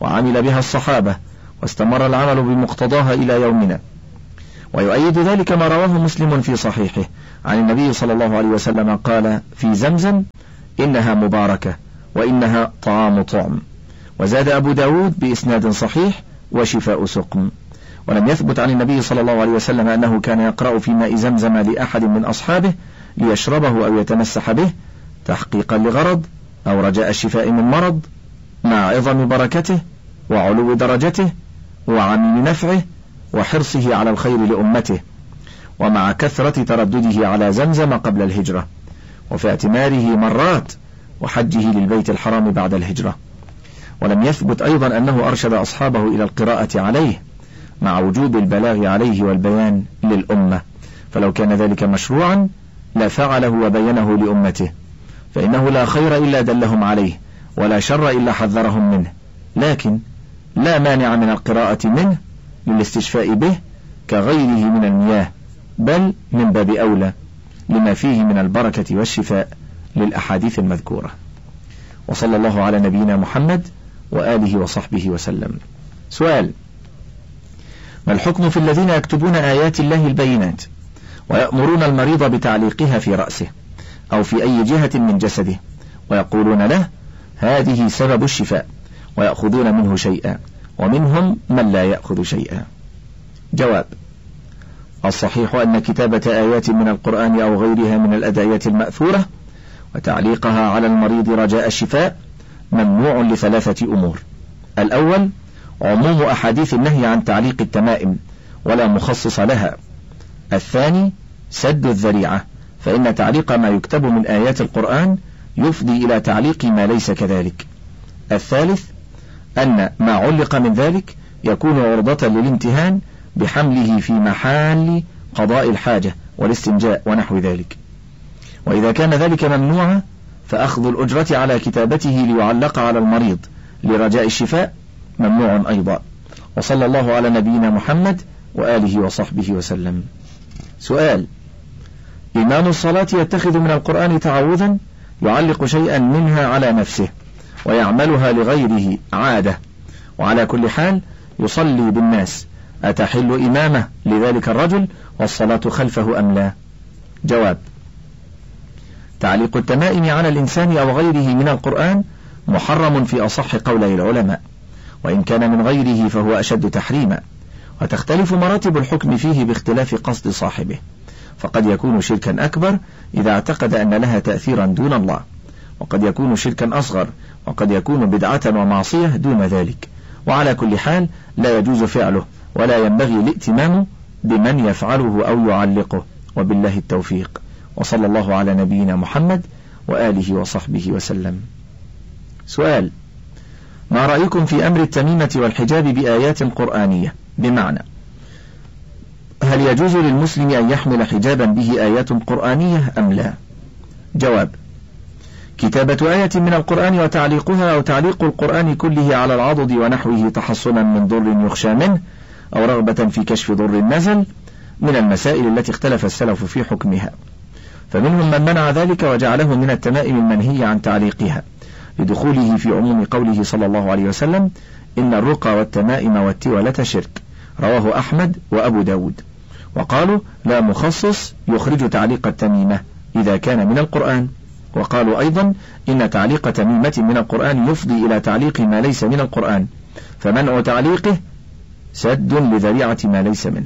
وعمل بها الصحابة واستمر العمل بمقتضاها إلى يومنا. ويؤيد ذلك ما رواه مسلم في صحيحه عن النبي صلى الله عليه وسلم قال في زمزم إنها مباركة وإنها طعام طعم. وزاد أبو داود بإسناد صحيح وشفاء سقم. ولم يثبت عن النبي صلى الله عليه وسلم أنه كان يقرأ في ماء زمزم لأحد من أصحابه ليشربه أو يتمسح به تحقيقا لغرض أو رجاء الشفاء من مرض، مع عظم بركته وعلو درجته وعميم نفعه وحرصه على الخير لأمته، ومع كثرة تردده على زمزم قبل الهجرة، وفي اعتماره مرات، وحجه للبيت الحرام بعد الهجرة. ولم يثبت أيضا أنه أرشد أصحابه إلى القراءة عليه، مع وجوب البلاغ عليه والبيان للأمة، فلو كان ذلك مشروعا لفعله وبينه لأمته، فإنه لا خير إلا دلهم عليه، ولا شر إلا حذرهم منه، لكن لا مانع من القراءة منه للاستشفاء به كغيره من المياه، بل من باب أولى لما فيه من البركة والشفاء للأحاديث المذكورة. وصلى الله على نبينا محمد وآله وصحبه وسلم. سؤال: ما الحكم في الذين يكتبون آيات الله البينات ويأمرون المريض بتعليقها في رأسه أو في أي جهة من جسده ويقولون له هذه سبب الشفاء، ويأخذون منه شيئا، ومنهم من لا يأخذ شيئا؟ جواب: الصحيح أن كتابة آيات من القرآن أو غيرها من الأدعية المأثورة وتعليقها على المريض رجاء الشفاء ممنوع لثلاثة أمور: الأول عموم أحاديث النهي عن تعليق التمائم ولا مخصص لها. الثاني سد الذريعة، فإن تعليق ما يكتب من آيات القرآن يفضي إلى تعليق ما ليس كذلك. الثالث أن ما علق من ذلك يكون عرضة للامتهان بحمله في محل قضاء الحاجة والاستنجاء ونحو ذلك. وإذا كان ذلك ممنوعا فأخذ الأجرة على كتابته ليعلق على المريض لرجاء الشفاء ممنوع أيضا. وصلى الله على نبينا محمد وآله وصحبه وسلم. سؤال: إمام الصلاة يتخذ من القرآن تعوذا يعلق شيئا منها على نفسه ويعملها لغيره عادة، وعلى كل حال يصلي بالناس، أتحل إمامه لذلك الرجل والصلاة خلفه أم لا؟ جواب: تعليق التمائم على الإنسان أو غيره من القرآن محرم في أصح قولي العلماء، وإن كان من غيره فهو أشد تحريما، وتختلف مراتب الحكم فيه باختلاف قصد صاحبه، فقد يكون شركا أكبر إذا اعتقد أن لها تأثيرا دون الله، وقد يكون شركا أصغر، وقد يكون بدعة ومعصية دون ذلك. وعلى كل حال لا يجوز فعله، ولا ينبغي الائتمام بمن يفعله أو يعلقه، وبالله التوفيق. وصلى الله على نبينا محمد وآله وصحبه وسلم. سؤال: ما رأيكم في أمر التميمة والحجاب بآيات قرآنية؟ بمعنى هل يجوز للمسلم أن يحمل حجابا به آيات قرآنية أم لا؟ جواب: كتابة آية من القرآن وتعليقها أو تعليق القرآن كله على العضد ونحوه تحصنا من ضر يخشى منه أو رغبة في كشف ضر نزل من المسائل التي اختلف السلف في حكمها، فمنهم من منع ذلك وجعله من التمائم المنهي عن تعليقها لدخوله في عموم قوله صلى الله عليه وسلم إن الرقى والتمائم والتولة شرك، رواه أحمد وأبو داود. وقالوا لا مخصص يخرج تعليق التميمة إذا كان من القرآن. وقالوا أيضا إن تعليق تميمة من القرآن يفضي إلى تعليق ما ليس من القرآن، فمنع تعليقه سد لذريعة ما ليس منه.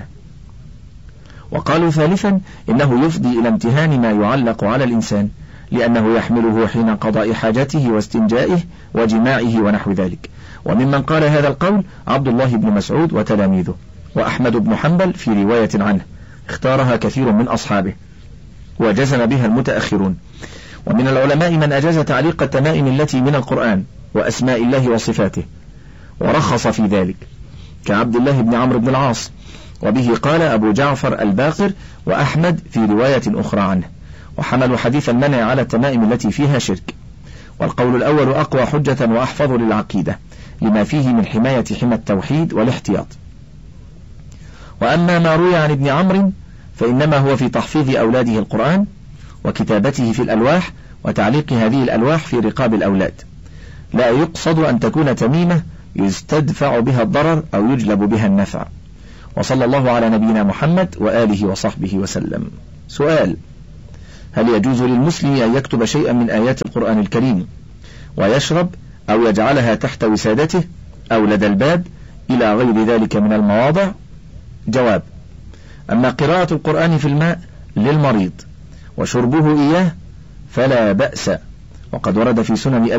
وقالوا ثالثا إنه يفضي إلى امتهان ما يعلق على الإنسان، لأنه يحمله حين قضاء حاجته واستنجائه وجماعه ونحو ذلك. وممن قال هذا القول عبد الله بن مسعود وتلاميذه، وأحمد بن حنبل في رواية عنه اختارها كثير من أصحابه، وجزم بها المتأخرون. ومن العلماء من أجاز تعليق التمائم التي من القرآن وأسماء الله وصفاته ورخص في ذلك كعبد الله بن عمرو بن العاص، وبه قال أبو جعفر الباقر وأحمد في رواية أخرى عنه، وحملوا حديث المنع على التمائم التي فيها شرك. والقول الأول أقوى حجة وأحفظ للعقيدة لما فيه من حماية حمى التوحيد والاحتياط. وأما ما روي عن ابن عمرو فإنما هو في تحفيظ أولاده القرآن وكتابته في الألواح وتعليق هذه الألواح في رقاب الأولاد، لا يقصد أن تكون تميمة يستدفع بها الضرر أو يجلب بها النفع. وصلى الله على نبينا محمد وآله وصحبه وسلم. سؤال: هل يجوز للمسلم أن يكتب شيئا من آيات القرآن الكريم ويشرب أو يجعلها تحت وسادته أو لدى الباب إلى غير ذلك من المواضع؟ جواب: أما قراءة القرآن في الماء للمريض وشربه إياه فلا بأس، وقد ورد في سنن